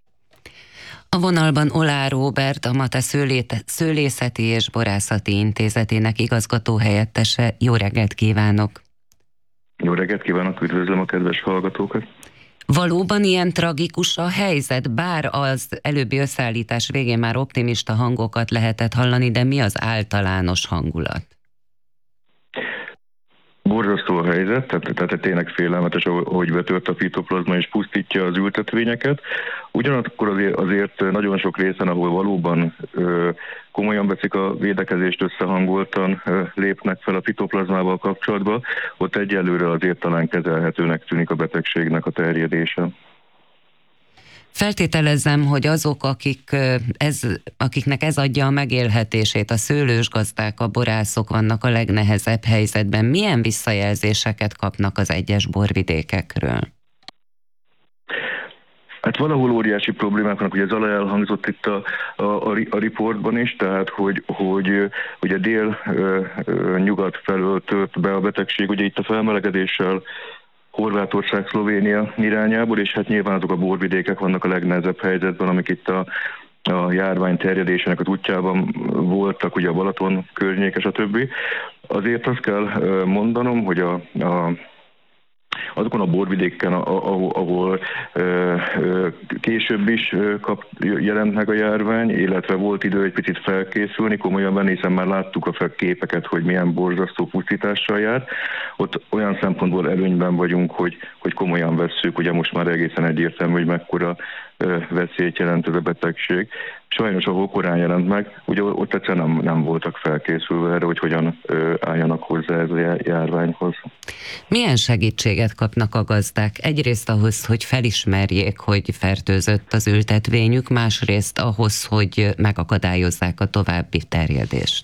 A vonalban Olár Róbert, a Mate Szőlészeti és Borászati Intézetének igazgatóhelyettese. Jó reggelt kívánok! Jó reggelt kívánok, üdvözlöm a kedves hallgatókat! Valóban ilyen tragikus a helyzet, bár az előbbi összeállítás végén már optimista hangokat lehetett hallani, de mi az általános hangulat? Borzasztó a helyzet, tehát, tehát tényleg félelmetes, ahogy betört a fitoplazma és pusztítja az ültetvényeket. Ugyanakkor azért, azért nagyon sok részen, ahol valóban ö, komolyan veszik a védekezést, összehangoltan ö, lépnek fel a fitoplazmával kapcsolatban, ott egyelőre azért talán kezelhetőnek tűnik a betegségnek a terjedése. Feltételezem, hogy azok, akik ez, akiknek ez adja a megélhetését, a szőlős gazdák, a borászok vannak a legnehezebb helyzetben. Milyen visszajelzéseket kapnak az egyes borvidékekről? Hát valahol óriási problémák vannak, ugye ez alá elhangzott itt a, a, a riportban is, tehát hogy, hogy ugye dél-nyugat felől tört be a betegség, ugye itt a felmelegedéssel Horvátország, Szlovénia irányából, és hát nyilván azok a borvidékek vannak a legnehezebb helyzetben, amik itt a, a járvány terjedésének az útjában voltak, ugye a Balaton környéke, stb. Azért azt kell mondanom, hogy a, a azokon a borvidéken, ahol, ahol ö, ö, később is kap, jelent meg a járvány, illetve volt idő egy picit felkészülni, komolyan venni, hiszen már láttuk a képeket, hogy milyen borzasztó pusztítással jár. Ott olyan szempontból előnyben vagyunk, hogy, hogy komolyan vesszük, ugye most már egészen egyértelmű, hogy mekkora ö, veszélyt jelent ez a betegség. Sajnos, ahol korán jelent meg, ugye ott egyszerűen nem, nem voltak felkészülve erre, hogy hogyan ö, álljanak hozzá ez a járványhoz. Milyen segítséget kapnak a gazdák? Egyrészt ahhoz, hogy felismerjék, hogy fertőzött az ültetvényük, másrészt ahhoz, hogy megakadályozzák a további terjedést.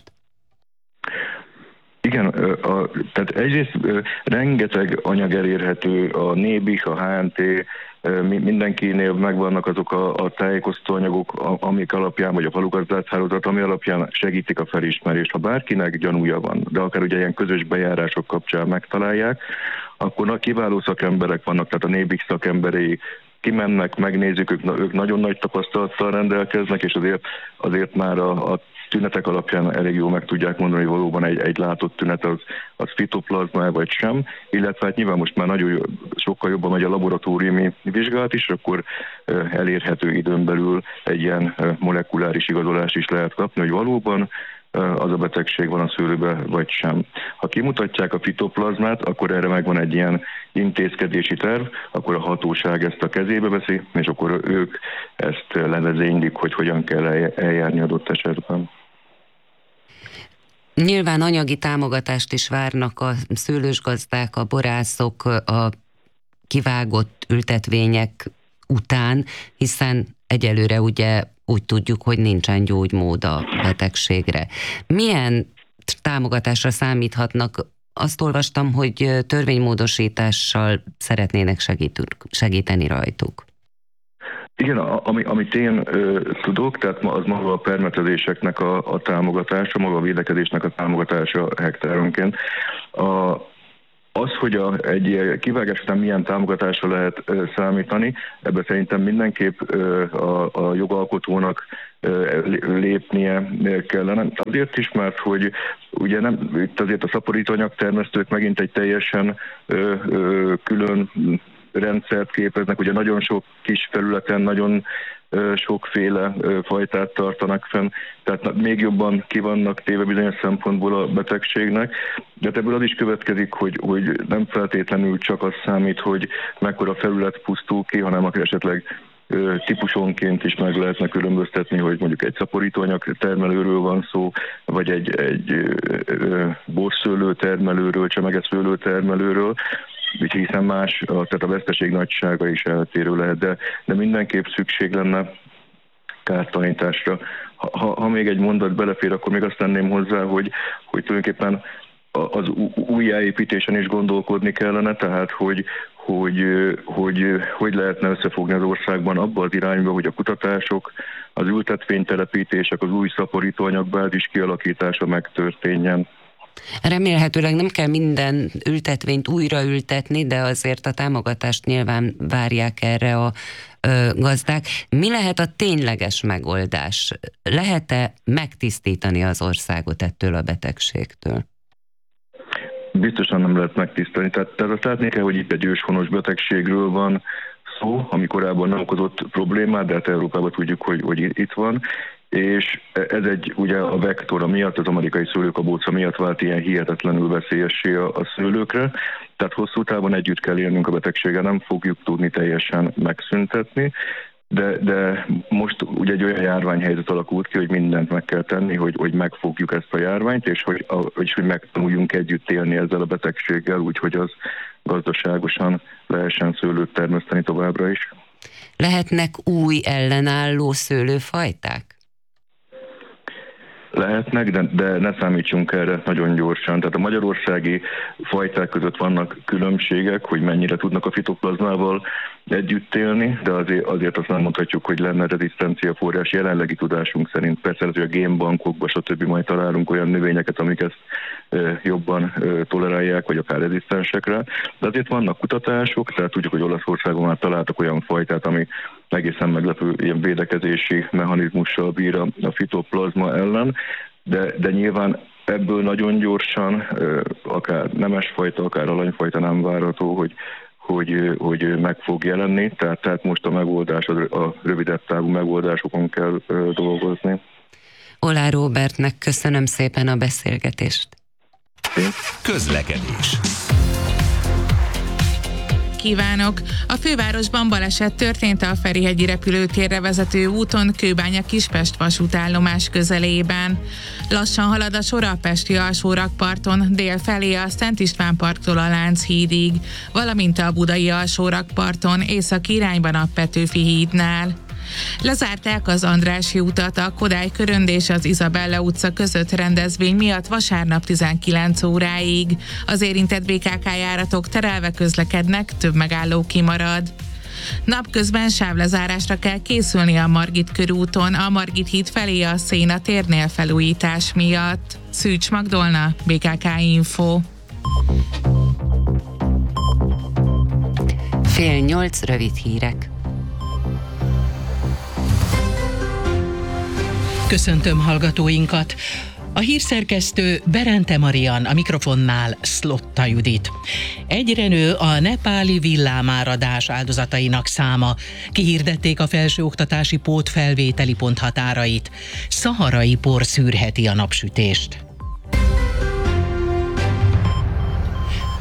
Igen, a, tehát egyrészt rengeteg anyag elérhető, a Nébik, a há en té, mindenkinél megvannak azok a, a tájékoztató anyagok, amik alapján, vagy a falugazdászhálózat, ami alapján segítik a felismerést. Ha bárkinek gyanúja van, de akár ugye ilyen közös bejárások kapcsán megtalálják, akkor kiváló szakemberek vannak, tehát a Nébik szakemberei kimennek, megnézik, ők, ők nagyon nagy tapasztalattal rendelkeznek, és azért, azért már a, a tünetek alapján elég jól meg tudják mondani, hogy valóban egy, egy látott tünet az, az fitoplazma vagy sem, illetve hát nyilván most már nagyon sokkal jobban megy a laboratóriumi vizsgálat is, akkor elérhető időn belül egy ilyen molekuláris igazolást is lehet kapni, hogy valóban az a betegség van a szőlőben, vagy sem. Ha kimutatják a fitoplazmát, akkor erre megvan egy ilyen intézkedési terv, akkor a hatóság ezt a kezébe veszi, és akkor ők ezt levezénylik, hogy hogyan kell eljárni adott esetben. Nyilván anyagi támogatást is várnak a szőlősgazdák, a borászok a kivágott ültetvények után, hiszen egyelőre ugye úgy tudjuk, hogy nincsen gyógymód a betegségre. Milyen támogatásra számíthatnak? Azt olvastam, hogy törvénymódosítással szeretnének segíteni rajtuk. Igen, ami, amit én ö, tudok, tehát az maga a permetezéseknek a, a támogatása, maga a védekezésnek a támogatása hektáronként. A, az, hogy a, egy kivágás után milyen támogatásra lehet ö, számítani, ebben szerintem mindenképp ö, a, a jogalkotónak ö, lépnie kellene. Azért is, mert hogy ugye nem, itt azért a szaporítóanyag termesztők megint egy teljesen ö, ö, külön rendszert képeznek, ugye nagyon sok kis területen nagyon ö, sokféle ö, fajtát tartanak fenn, tehát még jobban ki vannak téve bizonyos szempontból a betegségnek, de ebből az is következik, hogy, hogy nem feltétlenül csak az számít, hogy mekkora felület pusztul ki, hanem akár esetleg ö, típusonként is meg lehetne különböztetni, hogy mondjuk egy szaporítóanyag termelőről van szó, vagy egy, egy ö, ö, borszőlő termelőről, csemegeszőlő termelőről, hiszen más, tehát a veszteség nagysága is eltérő lehet, de, de mindenképp szükség lenne kártalanításra. Ha, ha, ha még egy mondat belefér, akkor még azt tenném hozzá, hogy, hogy tulajdonképpen az újjáépítésen is gondolkodni kellene, tehát hogy hogy, hogy hogy lehetne összefogni az országban abba az irányba, hogy a kutatások, az ültetvénytelepítések, az új szaporítóanyagbázis kialakítása megtörténjen. Remélhetőleg nem kell minden ültetvényt újraültetni, de azért a támogatást nyilván várják erre a ö, gazdák. Mi lehet a tényleges megoldás? Lehet-e megtisztítani az országot ettől a betegségtől? Biztosan nem lehet megtisztítani. Tehát, tehát azt látni kell, hogy itt egy őshonos betegségről van szó, ami korábban nem okozott problémát, de hát Európában tudjuk, hogy, hogy itt van. És ez egy, ugye a vektora miatt, az amerikai szőlőkabóca miatt vált ilyen hihetetlenül veszélyessé a, a szőlőkre, tehát hosszú távon együtt kell élnünk a betegséggel, nem fogjuk tudni teljesen megszüntetni, de, de most ugye egy olyan járványhelyzet alakult ki, hogy mindent meg kell tenni, hogy, hogy megfogjuk ezt a járványt, és hogy, és hogy megtanuljunk együtt élni ezzel a betegséggel, úgyhogy az gazdaságosan lehessen szőlőt termeszteni továbbra is. Lehetnek új ellenálló szőlőfajták? Lehetnek, de, de ne számítsunk erre nagyon gyorsan. Tehát a magyarországi fajták között vannak különbségek, hogy mennyire tudnak a fitoplazmával együtt élni, de azért, azért azt nem mondhatjuk, hogy lenne rezisztencia forrás jelenlegi tudásunk szerint. Persze, hogy a génbankokban, stb. Majd találunk olyan növényeket, amik ezt e, jobban e, tolerálják, vagy akár rezisztensekre. De azért vannak kutatások, tehát tudjuk, hogy Olaszországon már találtak olyan fajtát, ami egészen meglepő ilyen védekezési mechanizmussal bír a, a fitoplazma ellen, de, de nyilván ebből nagyon gyorsan, akár nemesfajta, akár alanyfajta nem várható, hogy, hogy, hogy meg fog jelenni, tehát, tehát most a megoldás, a rövidebb távú megoldásokon kell dolgozni. Olá Róbertnek köszönöm szépen a beszélgetést. Közlekedés. Kívánok! A fővárosban baleset történt a Ferihegyi repülőtérre vezető úton Kőbánya-Kispest vasútállomás közelében. Lassan halad a sor a pesti alsórakparton dél felé a Szent István parktól a Lánchídig, valamint a budai alsórakparton északi irányban a Petőfi hídnál. Lezárták az Andrássy utat a Kodály körönd és az Izabella utca között rendezvény miatt vasárnap tizenkilenc óráig. Az érintett bé ká ká járatok terelve közlekednek, több megálló kimarad. Napközben sávlezárásra kell készülni a Margit körúton, a Margit híd felé a Széna térnél felújítás miatt. Szűcs Magdolna, bé ká ká Info. Fél nyolc rövid hírek. Köszöntöm hallgatóinkat! A hírszerkesztő Berente Marian, a mikrofonnál Szlotta Judit. Egyre nő a nepáli villámáradás áldozatainak száma. Kihirdették a felsőoktatási pótfelvételi pont határait. Szaharai por szűrheti a napsütést.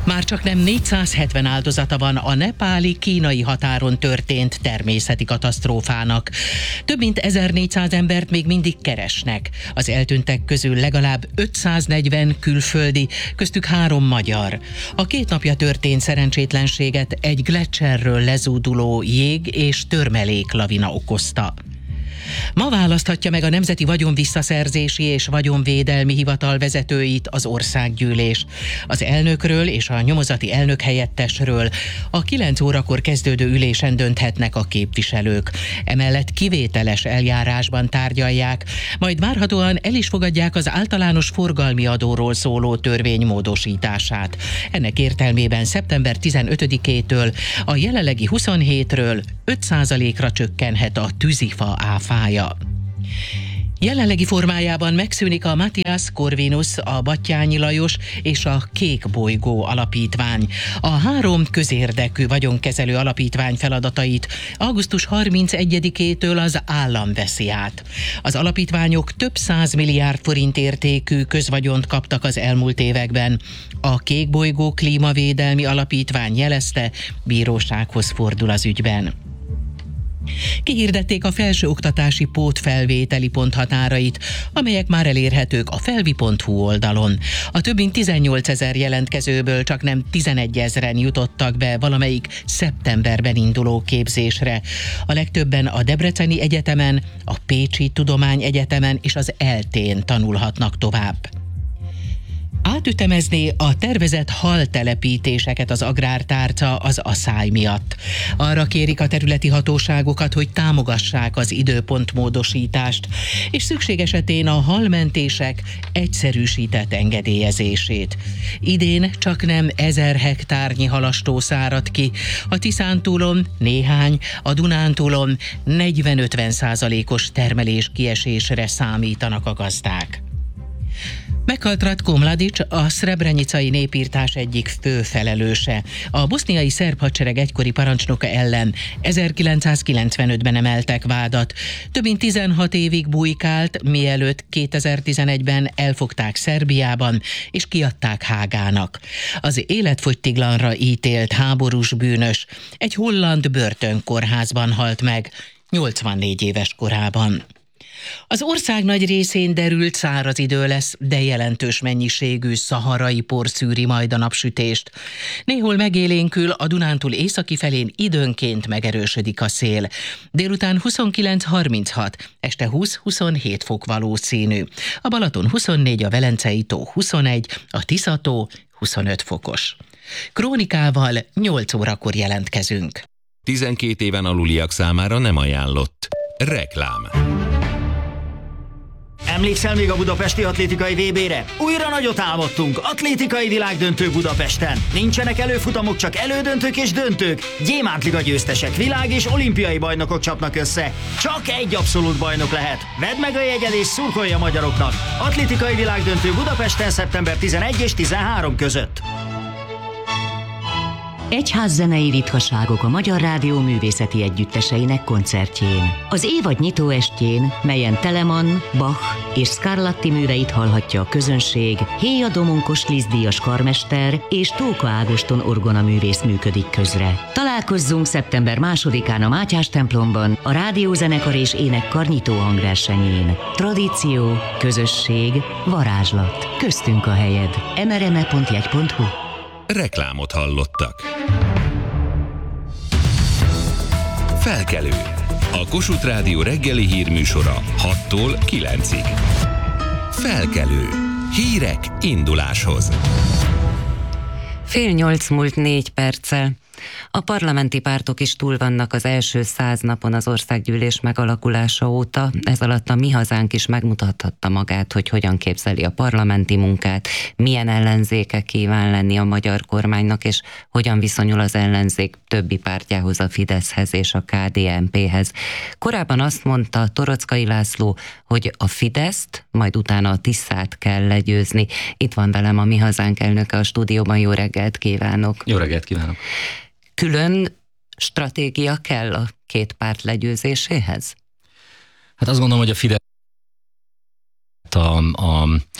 Már csak nem négyszázhetven áldozata van a nepáli-kínai határon történt természeti katasztrófának. Több mint ezernégyszáz embert még mindig keresnek. Az eltűntek közül legalább ötszáznegyven külföldi, köztük három magyar. A két napja történt szerencsétlenséget egy gleccserről lezúduló jég- és törmelék lavina okozta. Ma választhatja meg a Nemzeti Vagyonvisszaszerzési és Vagyonvédelmi Hivatal vezetőit az országgyűlés. Az elnökről és a nyomozati elnök helyettesről a kilenc órakor kezdődő ülésen dönthetnek a képviselők. Emellett kivételes eljárásban tárgyalják, majd várhatóan el is fogadják az általános forgalmi adóról szóló törvény módosítását. Ennek értelmében szeptember tizenötödikétől a jelenlegi huszonhétről öt százalékra csökkenhet a tűzifa áfája. Jelenlegi formájában megszűnik a Matthias Corvinus, a Batthyány Lajos és a Kék Bolygó alapítvány. A három közérdekű vagyonkezelő alapítvány feladatait augusztus harmincegyedikétől az állam veszi át. Az alapítványok több száz milliárd forint értékű közvagyont kaptak az elmúlt években. A Kék Bolygó Klímavédelmi Alapítvány jelezte, bírósághoz fordul az ügyben. Kihirdették a felsőoktatási pótfelvételi ponthatárait, amelyek már elérhetők a felvi pont hu oldalon. A több mint tizennyolcezer jelentkezőből csak nem tizenegyezren jutottak be valamelyik szeptemberben induló képzésre. A legtöbben a Debreceni Egyetemen, a Pécsi Tudományegyetemen és az eltén tanulhatnak tovább. Átütemezné a tervezett haltelepítéseket az agrártárca az aszály miatt. Arra kérik a területi hatóságokat, hogy támogassák az időpontmódosítást, és szükség esetén a halmentések egyszerűsített engedélyezését. Idén csak nem ezer hektárnyi halastó szárad ki, a Tiszántúlon néhány, a Dunántúlon negyven-ötven százalékos termelés kiesésre számítanak a gazdák. Meghalt Ratko Mladic, a szrebrenicai népírtás egyik fő felelőse. A boszniai szerb hadsereg egykori parancsnoka ellen ezerkilencszázkilencvenötben emeltek vádat. Több mint tizenhat évig bujkált, mielőtt kétezer-tizenegyben elfogták Szerbiában és kiadták Hágának. Az életfogytiglanra ítélt háborús bűnös egy holland börtönkórházban halt meg, nyolcvannégy éves korában. Az ország nagy részén derült száraz idő lesz, de jelentős mennyiségű szaharai por szűri majd a napsütést. Néhol megélénkül, a Dunántúl északi felén időnként megerősödik a szél. Délután huszonkilenc harminchat, este húsz-huszonhét fok valószínű. A Balaton huszonnégy, a Velencei tó huszonegy, a Tisza-tó huszonöt fokos. Krónikával nyolc órakor jelentkezünk. tizenkét éven aluliak számára nem ajánlott. Reklám. Emlékszel még a budapesti atlétikai vé bére? Újra nagyot álmodtunk, atlétikai világdöntő Budapesten. Nincsenek előfutamok, csak elődöntők és döntők. Gyémántliga győztesek, világ- és olimpiai bajnokok csapnak össze. Csak egy abszolút bajnok lehet. Vedd meg a jegyed és szurkolj a magyaroknak. Atlétikai világdöntő Budapesten szeptember tizenegy és tizenhárom között. Egyházzenei ritkaságok a Magyar Rádió művészeti együtteseinek koncertjén. Az évad nyitóestjén, melyen Telemann, Bach és Scarlatti műveit hallhatja a közönség, Héja Domonkos Liszt-díjas karmester és Tóka Ágoston orgonaművész működik közre. Találkozzunk szeptember másodikán a Mátyás templomban, a rádiózenekar és énekkar nyitó hangversenyén. Tradíció, közösség, varázslat. Köztünk a helyed. mrme pont jegy pont hu. Reklámot hallottak. Felkelő. A Kossuth Rádió reggeli hírműsora hattól kilencig. Felkelő. Hírek induláshoz. Fél nyolc múlt négy perccel. A parlamenti pártok is túl vannak az első száz napon az országgyűlés megalakulása óta. Ez alatt a Mi Hazánk is megmutathatta magát, hogy hogyan képzeli a parlamenti munkát, milyen ellenzéke kíván lenni a magyar kormánynak, és hogyan viszonyul az ellenzék többi pártjához, a Fideszhez és a ká dé en péhez. Korábban azt mondta Torockai László, hogy a Fideszt, majd utána a Tiszát kell legyőzni. Itt van velem a Mi Hazánk elnöke a stúdióban. Jó reggelt kívánok! Jó reggelt kívánok! Külön stratégia kell a két párt legyőzéséhez? Hát azt gondolom, hogy a Fidesz a, a,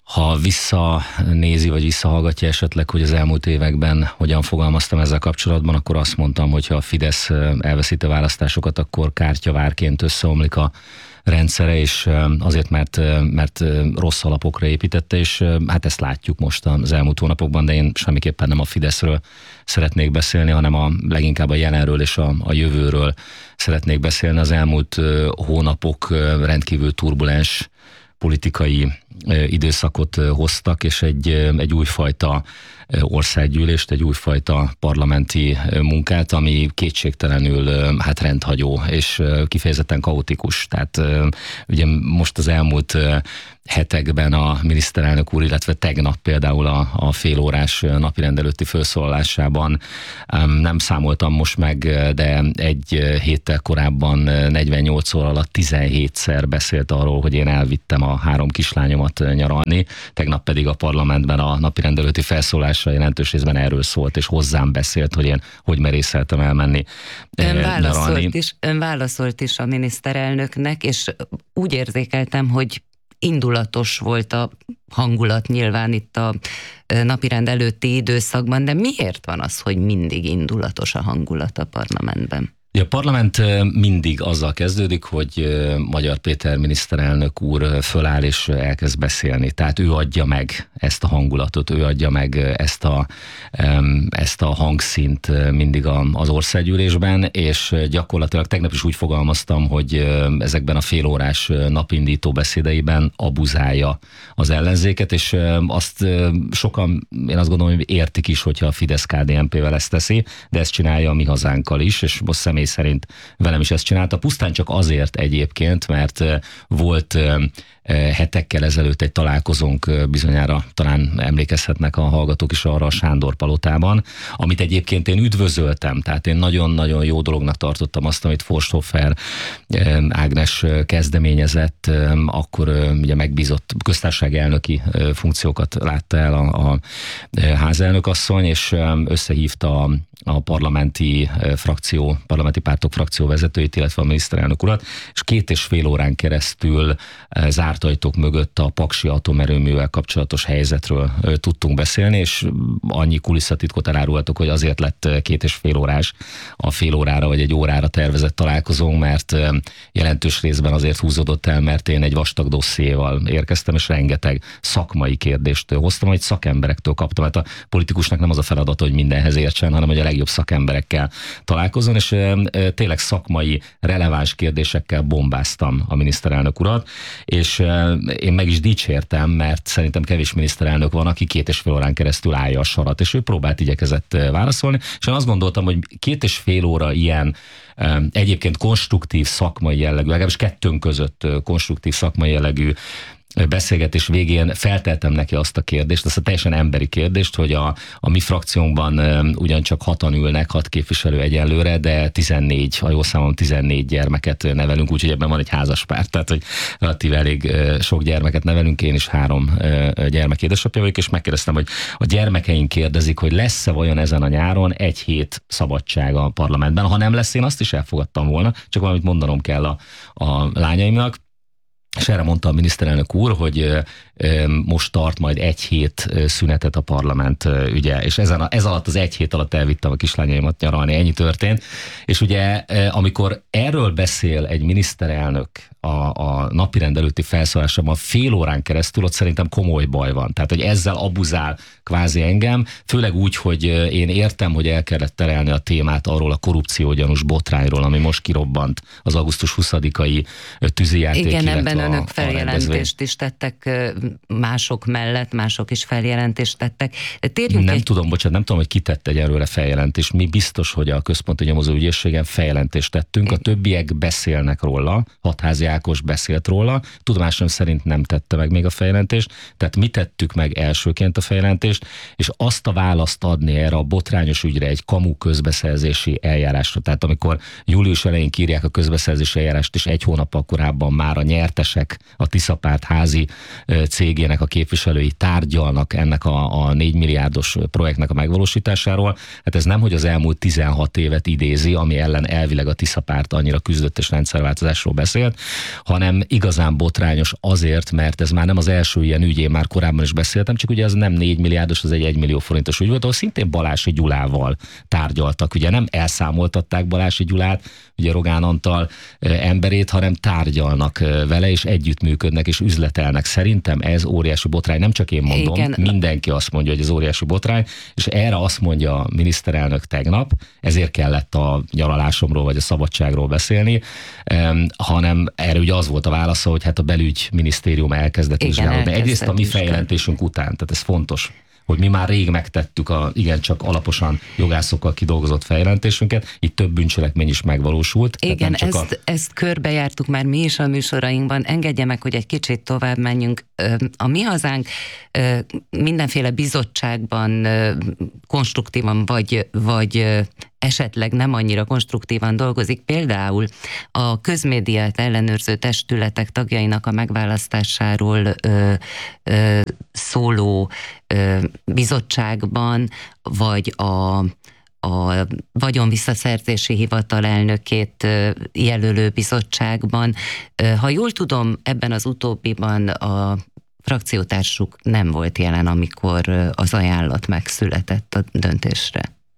Ha visszanézi, vagy visszahallgatja esetleg, hogy az elmúlt években hogyan fogalmaztam ezzel kapcsolatban, akkor azt mondtam, hogy ha a Fidesz elveszíti a választásokat, akkor kártyavárként összeomlik a rendszere, és azért, mert, mert rossz alapokra építette, és hát ezt látjuk most az elmúlt hónapokban, de én semmiképpen nem a Fideszről szeretnék beszélni, hanem a leginkább a jelenről és a, a jövőről szeretnék beszélni. Az elmúlt hónapok rendkívül turbulens politikai időszakot hoztak, és egy, egy újfajta országgyűlést, egy újfajta parlamenti munkát, ami kétségtelenül hát rendhagyó, és kifejezetten kaotikus. Tehát ugye most az elmúlt hetekben a miniszterelnök úr, illetve tegnap például a, a félórás napirend előtti felszólalásában nem számoltam most meg, de egy héttel korábban negyvennyolc óra alatt tizenhétszer beszélt arról, hogy én elvittem a három kislányomat nyaralni, tegnap pedig a parlamentben a napirend előtti felszólása jelentős részben erről szólt, és hozzám beszélt, hogy én hogy merészeltem elmenni ön nyaralni. Válaszolt is, ön válaszolt is a miniszterelnöknek, és úgy érzékeltem, hogy indulatos volt a hangulat nyilván itt a napirend előtti időszakban, de miért van az, hogy mindig indulatos a hangulat a parlamentben? A parlament mindig azzal kezdődik, hogy Magyar Péter miniszterelnök úr föláll és elkezd beszélni. Tehát ő adja meg ezt a hangulatot, ő adja meg ezt a, ezt a hangszínt mindig az országgyűlésben, és gyakorlatilag tegnap is úgy fogalmaztam, hogy ezekben a félórás napindító beszédeiben abuzálja az ellenzéket, és azt sokan, én azt gondolom, hogy értik is, hogyha a Fidesz-ká dé en pé-vel ezt teszi, de ezt csinálja a mi hazánkkal is, és most személy szerint velem is ezt csinálta. Pusztán csak azért egyébként, mert volt hetekkel ezelőtt egy találkozónk, bizonyára talán emlékezhetnek a hallgatók is arra a Sándor palotában, amit egyébként én üdvözöltem, tehát én nagyon-nagyon jó dolognak tartottam azt, amit Forsthofer Ágnes kezdeményezett, akkor ugye megbízott köztársasági elnöki funkciókat látta el a, a házelnök asszony, és összehívta a parlamenti frakció, parlamenti pártok frakció vezetőit, illetve a miniszterelnök urat, és két és fél órán keresztül zárt ajtók mögött a paksi atomerőművel kapcsolatos helyzetről tudtunk beszélni, és annyi kulisszatitkot elárultak, hogy azért lett két és fél órás a fél órára vagy egy órára tervezett találkozónk, mert jelentős részben azért húzódott el, mert én egy vastag dossziéval érkeztem, és rengeteg szakmai kérdést hoztam, amit szakemberektől kaptam. Hát a politikusnak nem az a feladat, hogy mindenhez értsen, hanem hogy a legjobb szakemberekkel találkozzon, és tényleg szakmai, releváns kérdésekkel bombáztam a miniszterelnök urat, és én meg is dicsértem, mert szerintem kevés miniszterelnök van, aki két és fél órán keresztül állja a sarat, és ő próbált, igyekezett válaszolni, és én azt gondoltam, hogy két és fél óra ilyen egyébként konstruktív szakmai jellegű, legalábbis kettőnk között konstruktív szakmai jellegű beszélgetés végén felteltem neki azt a kérdést, azt a teljesen emberi kérdést, hogy a, a mi frakciónkban ugyancsak hatan ülnek, hat képviselő egyelőre, de tizennégy, a jó számom tizennégy gyermeket nevelünk, úgyhogy ebben van egy házaspár, tehát hogy relatív elég sok gyermeket nevelünk, én is három gyermek édesapja vagyok, és megkérdeztem, hogy a gyermekeink kérdezik, hogy lesz-e vajon ezen a nyáron egy hét szabadság a parlamentben, ha nem lesz, én azt is elfogadtam volna, csak valamit mondanom kell a, a lányaimnak. És erre mondta a miniszterelnök úr, hogy most tart majd egy hét szünetet a parlament ügye, és ezen a, ez alatt az egy hét alatt elvittem a kislányaimat nyaralni, ennyi történt. És ugye amikor erről beszél egy miniszterelnök a, a napirend előtti felszólásában fél órán keresztül, ott szerintem komoly baj van. Tehát, hogy ezzel abuzál kvázi engem, főleg úgy, hogy én értem, hogy el kellett terelni a témát arról a korrupciógyanús botrányról, ami most kirobbant az augusztus huszadikai tűzijáték. Igen, ebben önök feljelentést is tettek mások mellett, mások is feljelentést tettek. Térjünk nem egy... tudom, bocsánat, nem tudom, hogy ki tett egyelőre feljelentést. Mi biztos, hogy a Központi Nyomozóügyészségen feljelentést tettünk, a többiek beszélnek róla, Hatházi Ákos beszélt róla, tudomásom szerint nem tette meg még a feljelentést, tehát mi tettük meg elsőként a feljelentést, és azt a választ adni erre a botrányos ügyre, egy kamu közbeszerzési eljárásra. Tehát amikor július elején írják a közbeszerzési eljárást, és egy hónappal korábban már a nyertesek, a Tiszapárt házi cégének a képviselői tárgyalnak ennek a, a négy milliárdos projektnek a megvalósításáról. Hát ez nem, hogy az elmúlt tizenhat évet idézi, ami ellen elvileg a Tisza párt annyira küzdött és rendszerváltozásról beszélt, hanem igazán botrányos azért, mert ez már nem az első ilyen ügy, én már korábban is beszéltem, csak ugye az nem négy milliárdos, az egy egy millió forintos ügy volt, ahol szintén Balási Gyulával tárgyaltak. Ugye nem elszámoltatták Balási Gyulát, ugye Rogán Antal emberét, hanem tárgyalnak vele, és együttműködnek, és üzletelnek. Szerintem ez óriási botrány. Nem csak én mondom, igen. Mindenki azt mondja, hogy ez óriási botrány, és erre azt mondja a miniszterelnök tegnap, ezért kellett a nyaralásomról, vagy a szabadságról beszélni, hanem erre ugye az volt a válasza, hogy hát a belügyminisztérium elkezdett vizsgálódni. Egyrészt a mi fejjelentésünk után, tehát ez fontos, hogy mi már rég megtettük a igencsak alaposan jogászokkal kidolgozott fejjelentésünket, itt több bűncselekmény is megvalósult. Igen, ezt, a... ezt körbejártuk már mi is a műsorainkban. Engedje meg, hogy egy kicsit tovább menjünk. A Mi Hazánk mindenféle bizottságban konstruktívan vagy, vagy esetleg nem annyira konstruktívan dolgozik. Például a közmédiát ellenőrző testületek tagjainak a megválasztásáról ö, ö, szóló ö, bizottságban, vagy a a vagyonvisszaszerzési hivatal elnökét jelölő bizottságban. Ha jól tudom, ebben az utóbbiban a frakciótársuk nem volt jelen, amikor az ajánlat megszületett a döntésre.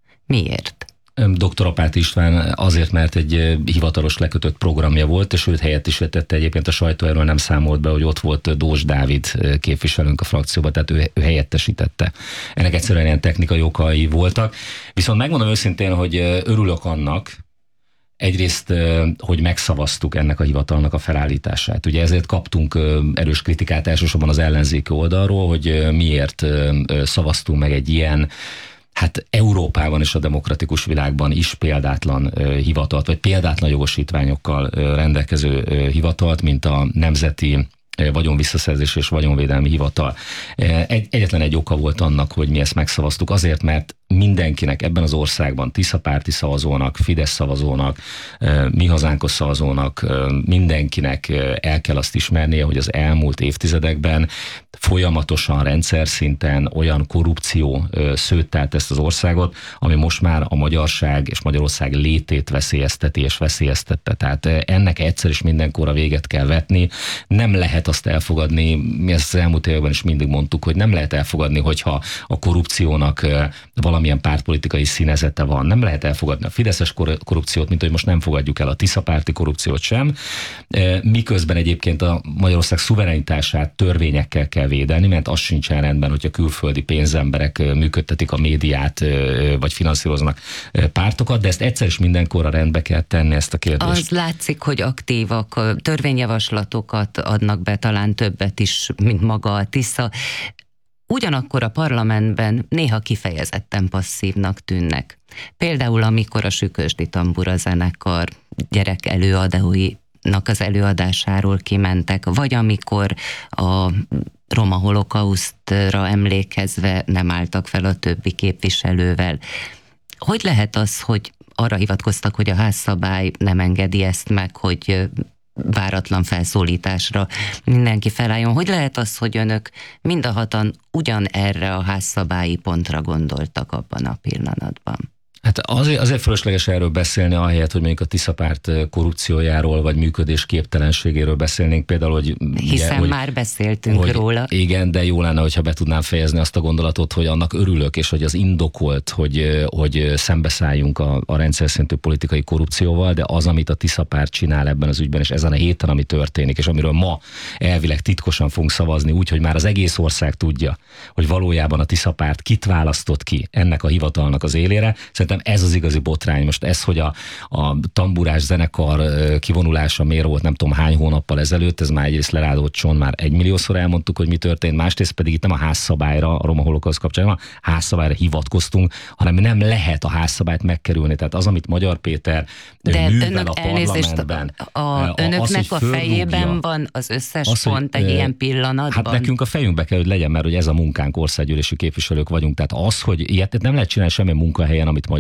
Miért? doktor Apát István azért, mert egy hivatalos lekötött programja volt, és őt helyettesítette. Egyébként a sajtó erről nem számolt be, hogy ott volt Dós Dávid képviselőnk a frakcióban, tehát ő, ő helyettesítette. Ennek egyszerűen ilyen technikai okai voltak. Viszont megmondom őszintén, hogy örülök annak, egyrészt, hogy megszavaztuk ennek a hivatalnak a felállítását. Ugye ezért kaptunk erős kritikát elsősorban az ellenzéki oldalról, hogy miért szavaztunk meg egy ilyen, hát Európában és a demokratikus világban is példátlan uh, hivatalt, vagy példátlan jogosítványokkal uh, rendelkező uh, hivatalt, mint a Nemzeti uh, Vagyonvisszaszerzés és Vagyonvédelmi Hivatal. Uh, egy, egyetlen egy oka volt annak, hogy mi ezt megszavaztuk, azért, mert mindenkinek ebben az országban, Tisza párti szavazónak, Fidesz szavazónak, Mi Hazánkos szavazónak, mindenkinek el kell azt ismernie, hogy az elmúlt évtizedekben folyamatosan rendszer szinten olyan korrupció szőttelt ezt az országot, ami most már a magyarság és Magyarország létét veszélyezteti és veszélyeztette. Tehát ennek egyszer is mindenkorra véget kell vetni. Nem lehet azt elfogadni, mi ezt az elmúlt években is mindig mondtuk, hogy nem lehet elfogadni, hogyha a korrupciónak valamilyen pártpolitikai színezete van. Nem lehet elfogadni a fideszes korrupciót, mint hogy most nem fogadjuk el a Tisza párti korrupciót sem. Miközben egyébként a Magyarország szuverenitását törvényekkel kell védeni, mert az sincsen rendben, hogyha külföldi pénzemberek működtetik a médiát, vagy finanszíroznak pártokat, de ezt egyszer is mindenkorra rendbe kell tenni, ezt a kérdést. Az látszik, hogy aktívak, törvényjavaslatokat adnak be, talán többet is, mint maga a Tisza. Ugyanakkor a parlamentben néha kifejezetten passzívnak tűnnek. Például amikor a Sükösdi Tambura zenekar gyerek előadóinak az előadásáról kimentek, vagy amikor a roma holokausztra emlékezve nem álltak fel a többi képviselővel. Hogy lehet az, hogy arra hivatkoztak, hogy a házszabály nem engedi ezt meg, hogy váratlan felszólításra mindenki felálljon. Hogy lehet az, hogy önök mind a hatan ugyan erre a házszabályi pontra gondoltak abban a pillanatban? Hát azért, azért fölösleges erről beszélni, ahelyett, hogy mondjuk a Tisza párt korrupciójáról, vagy működés képtelenségéről beszélnénk például, hogy... Hiszen ugye, hogy, már beszéltünk hogy, róla. Igen, de jó lenne, hogyha be tudnám fejezni azt a gondolatot, hogy annak örülök, és hogy az indokolt, hogy, hogy szembeszálljunk a, a rendszer szintű politikai korrupcióval, de az, amit a Tisza párt csinál ebben az ügyben, és ezen a héten, ami történik, és amiről ma elvileg titkosan fogunk szavazni, úgy, hogy már az egész ország tudja, hogy valójában a Tisza párt kit választott ki ennek a hivatalnak az élére. Szerintem ez az igazi botrány. Most ez, hogy a, a tamburás zenekar kivonulása miért volt nem tudom hány hónappal ezelőtt, ez már egyrészt lerádódson, már egymilliószor elmondtuk, hogy mi történt, másrészt pedig itt nem a házszabályra, a roma holokauszt kapcsán, a házszabályra hivatkoztunk, hanem nem lehet a házszabályt megkerülni. Tehát az, amit Magyar Péter de művel a parlamentben. A, a, önöknek az, a fejében van az összes az, pont egy e, ilyen pillanatban? Hát nekünk a fejünkbe kell, hogy legyen, mert hogy ez a munkánk, országgyűlési képviselők vagyunk. Tehát az, hogy ilyet nem lehet csinálni semmilyen munkahelyen, amit Magyar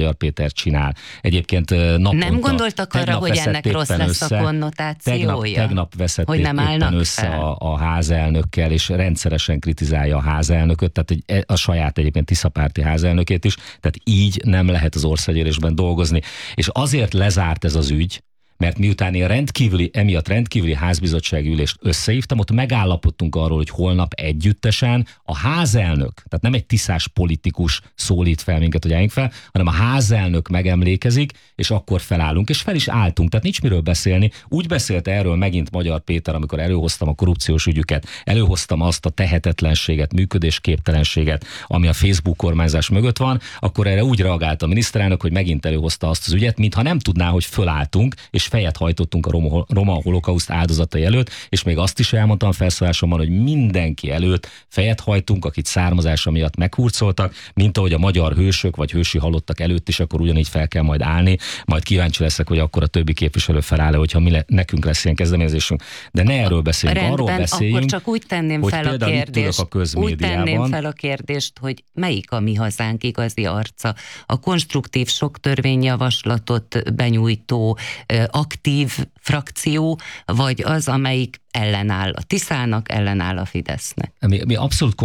Magyar Péter csinál. Egyébként naponta... Nem gondoltak arra, hogy ennek rossz lesz össze, a konnotációja? Tegnap, tegnap veszett hogy nem éppen össze a, a házelnökkel, és rendszeresen kritizálja a házelnököt, tehát egy, a saját egyébként tiszapárti házelnökét is, tehát így nem lehet az országgyűlésben dolgozni. És azért lezárt ez az ügy, mert miután én rendkívüli, emiatt rendkívüli házbizottsági ülést összehívtam, ott megállapodtunk arról, hogy holnap együttesen a házelnök, tehát nem egy tiszás politikus szólít fel minket, hogy álljunk fel, hanem a házelnök megemlékezik, és akkor felállunk, és fel is álltunk, tehát nincs miről beszélni. Úgy beszélt erről megint Magyar Péter, amikor előhoztam a korrupciós ügyüket, előhoztam azt a tehetetlenséget, működésképtelenséget, ami a Facebook kormányzás mögött van, akkor erre úgy reagált a miniszterelnök, hogy megint előhozta azt az ügyet, mintha nem tudná, hogy fölálltunk, és fejet hajtottunk a roma, roma holokauszt áldozatai előtt, és még azt is elmondtam a felszólásomban, hogy mindenki előtt fejet hajtunk, akit származása miatt meghurcoltak, mint ahogy a magyar hősök vagy hősi halottak előtt is, akkor ugyanígy fel kell majd állni, majd kíváncsi leszek, hogy akkor a többi képviselő feláll-e, hogyha mi le, nekünk lesz ilyen kezdeményezésünk. De ne erről beszéljünk, rendben, arról beszéljünk, akkor csak úgy tenném hogy fel a kérdést, a úgy tenném fel a kérdést, hogy melyik a Mi Hazánk igazi arca? A konstruktív sok törvényjavaslatot benyújtó aktív frakció, vagy az, amelyik ellenáll a Tiszának, ellenáll a Fidesznek? Mi, mi abszolút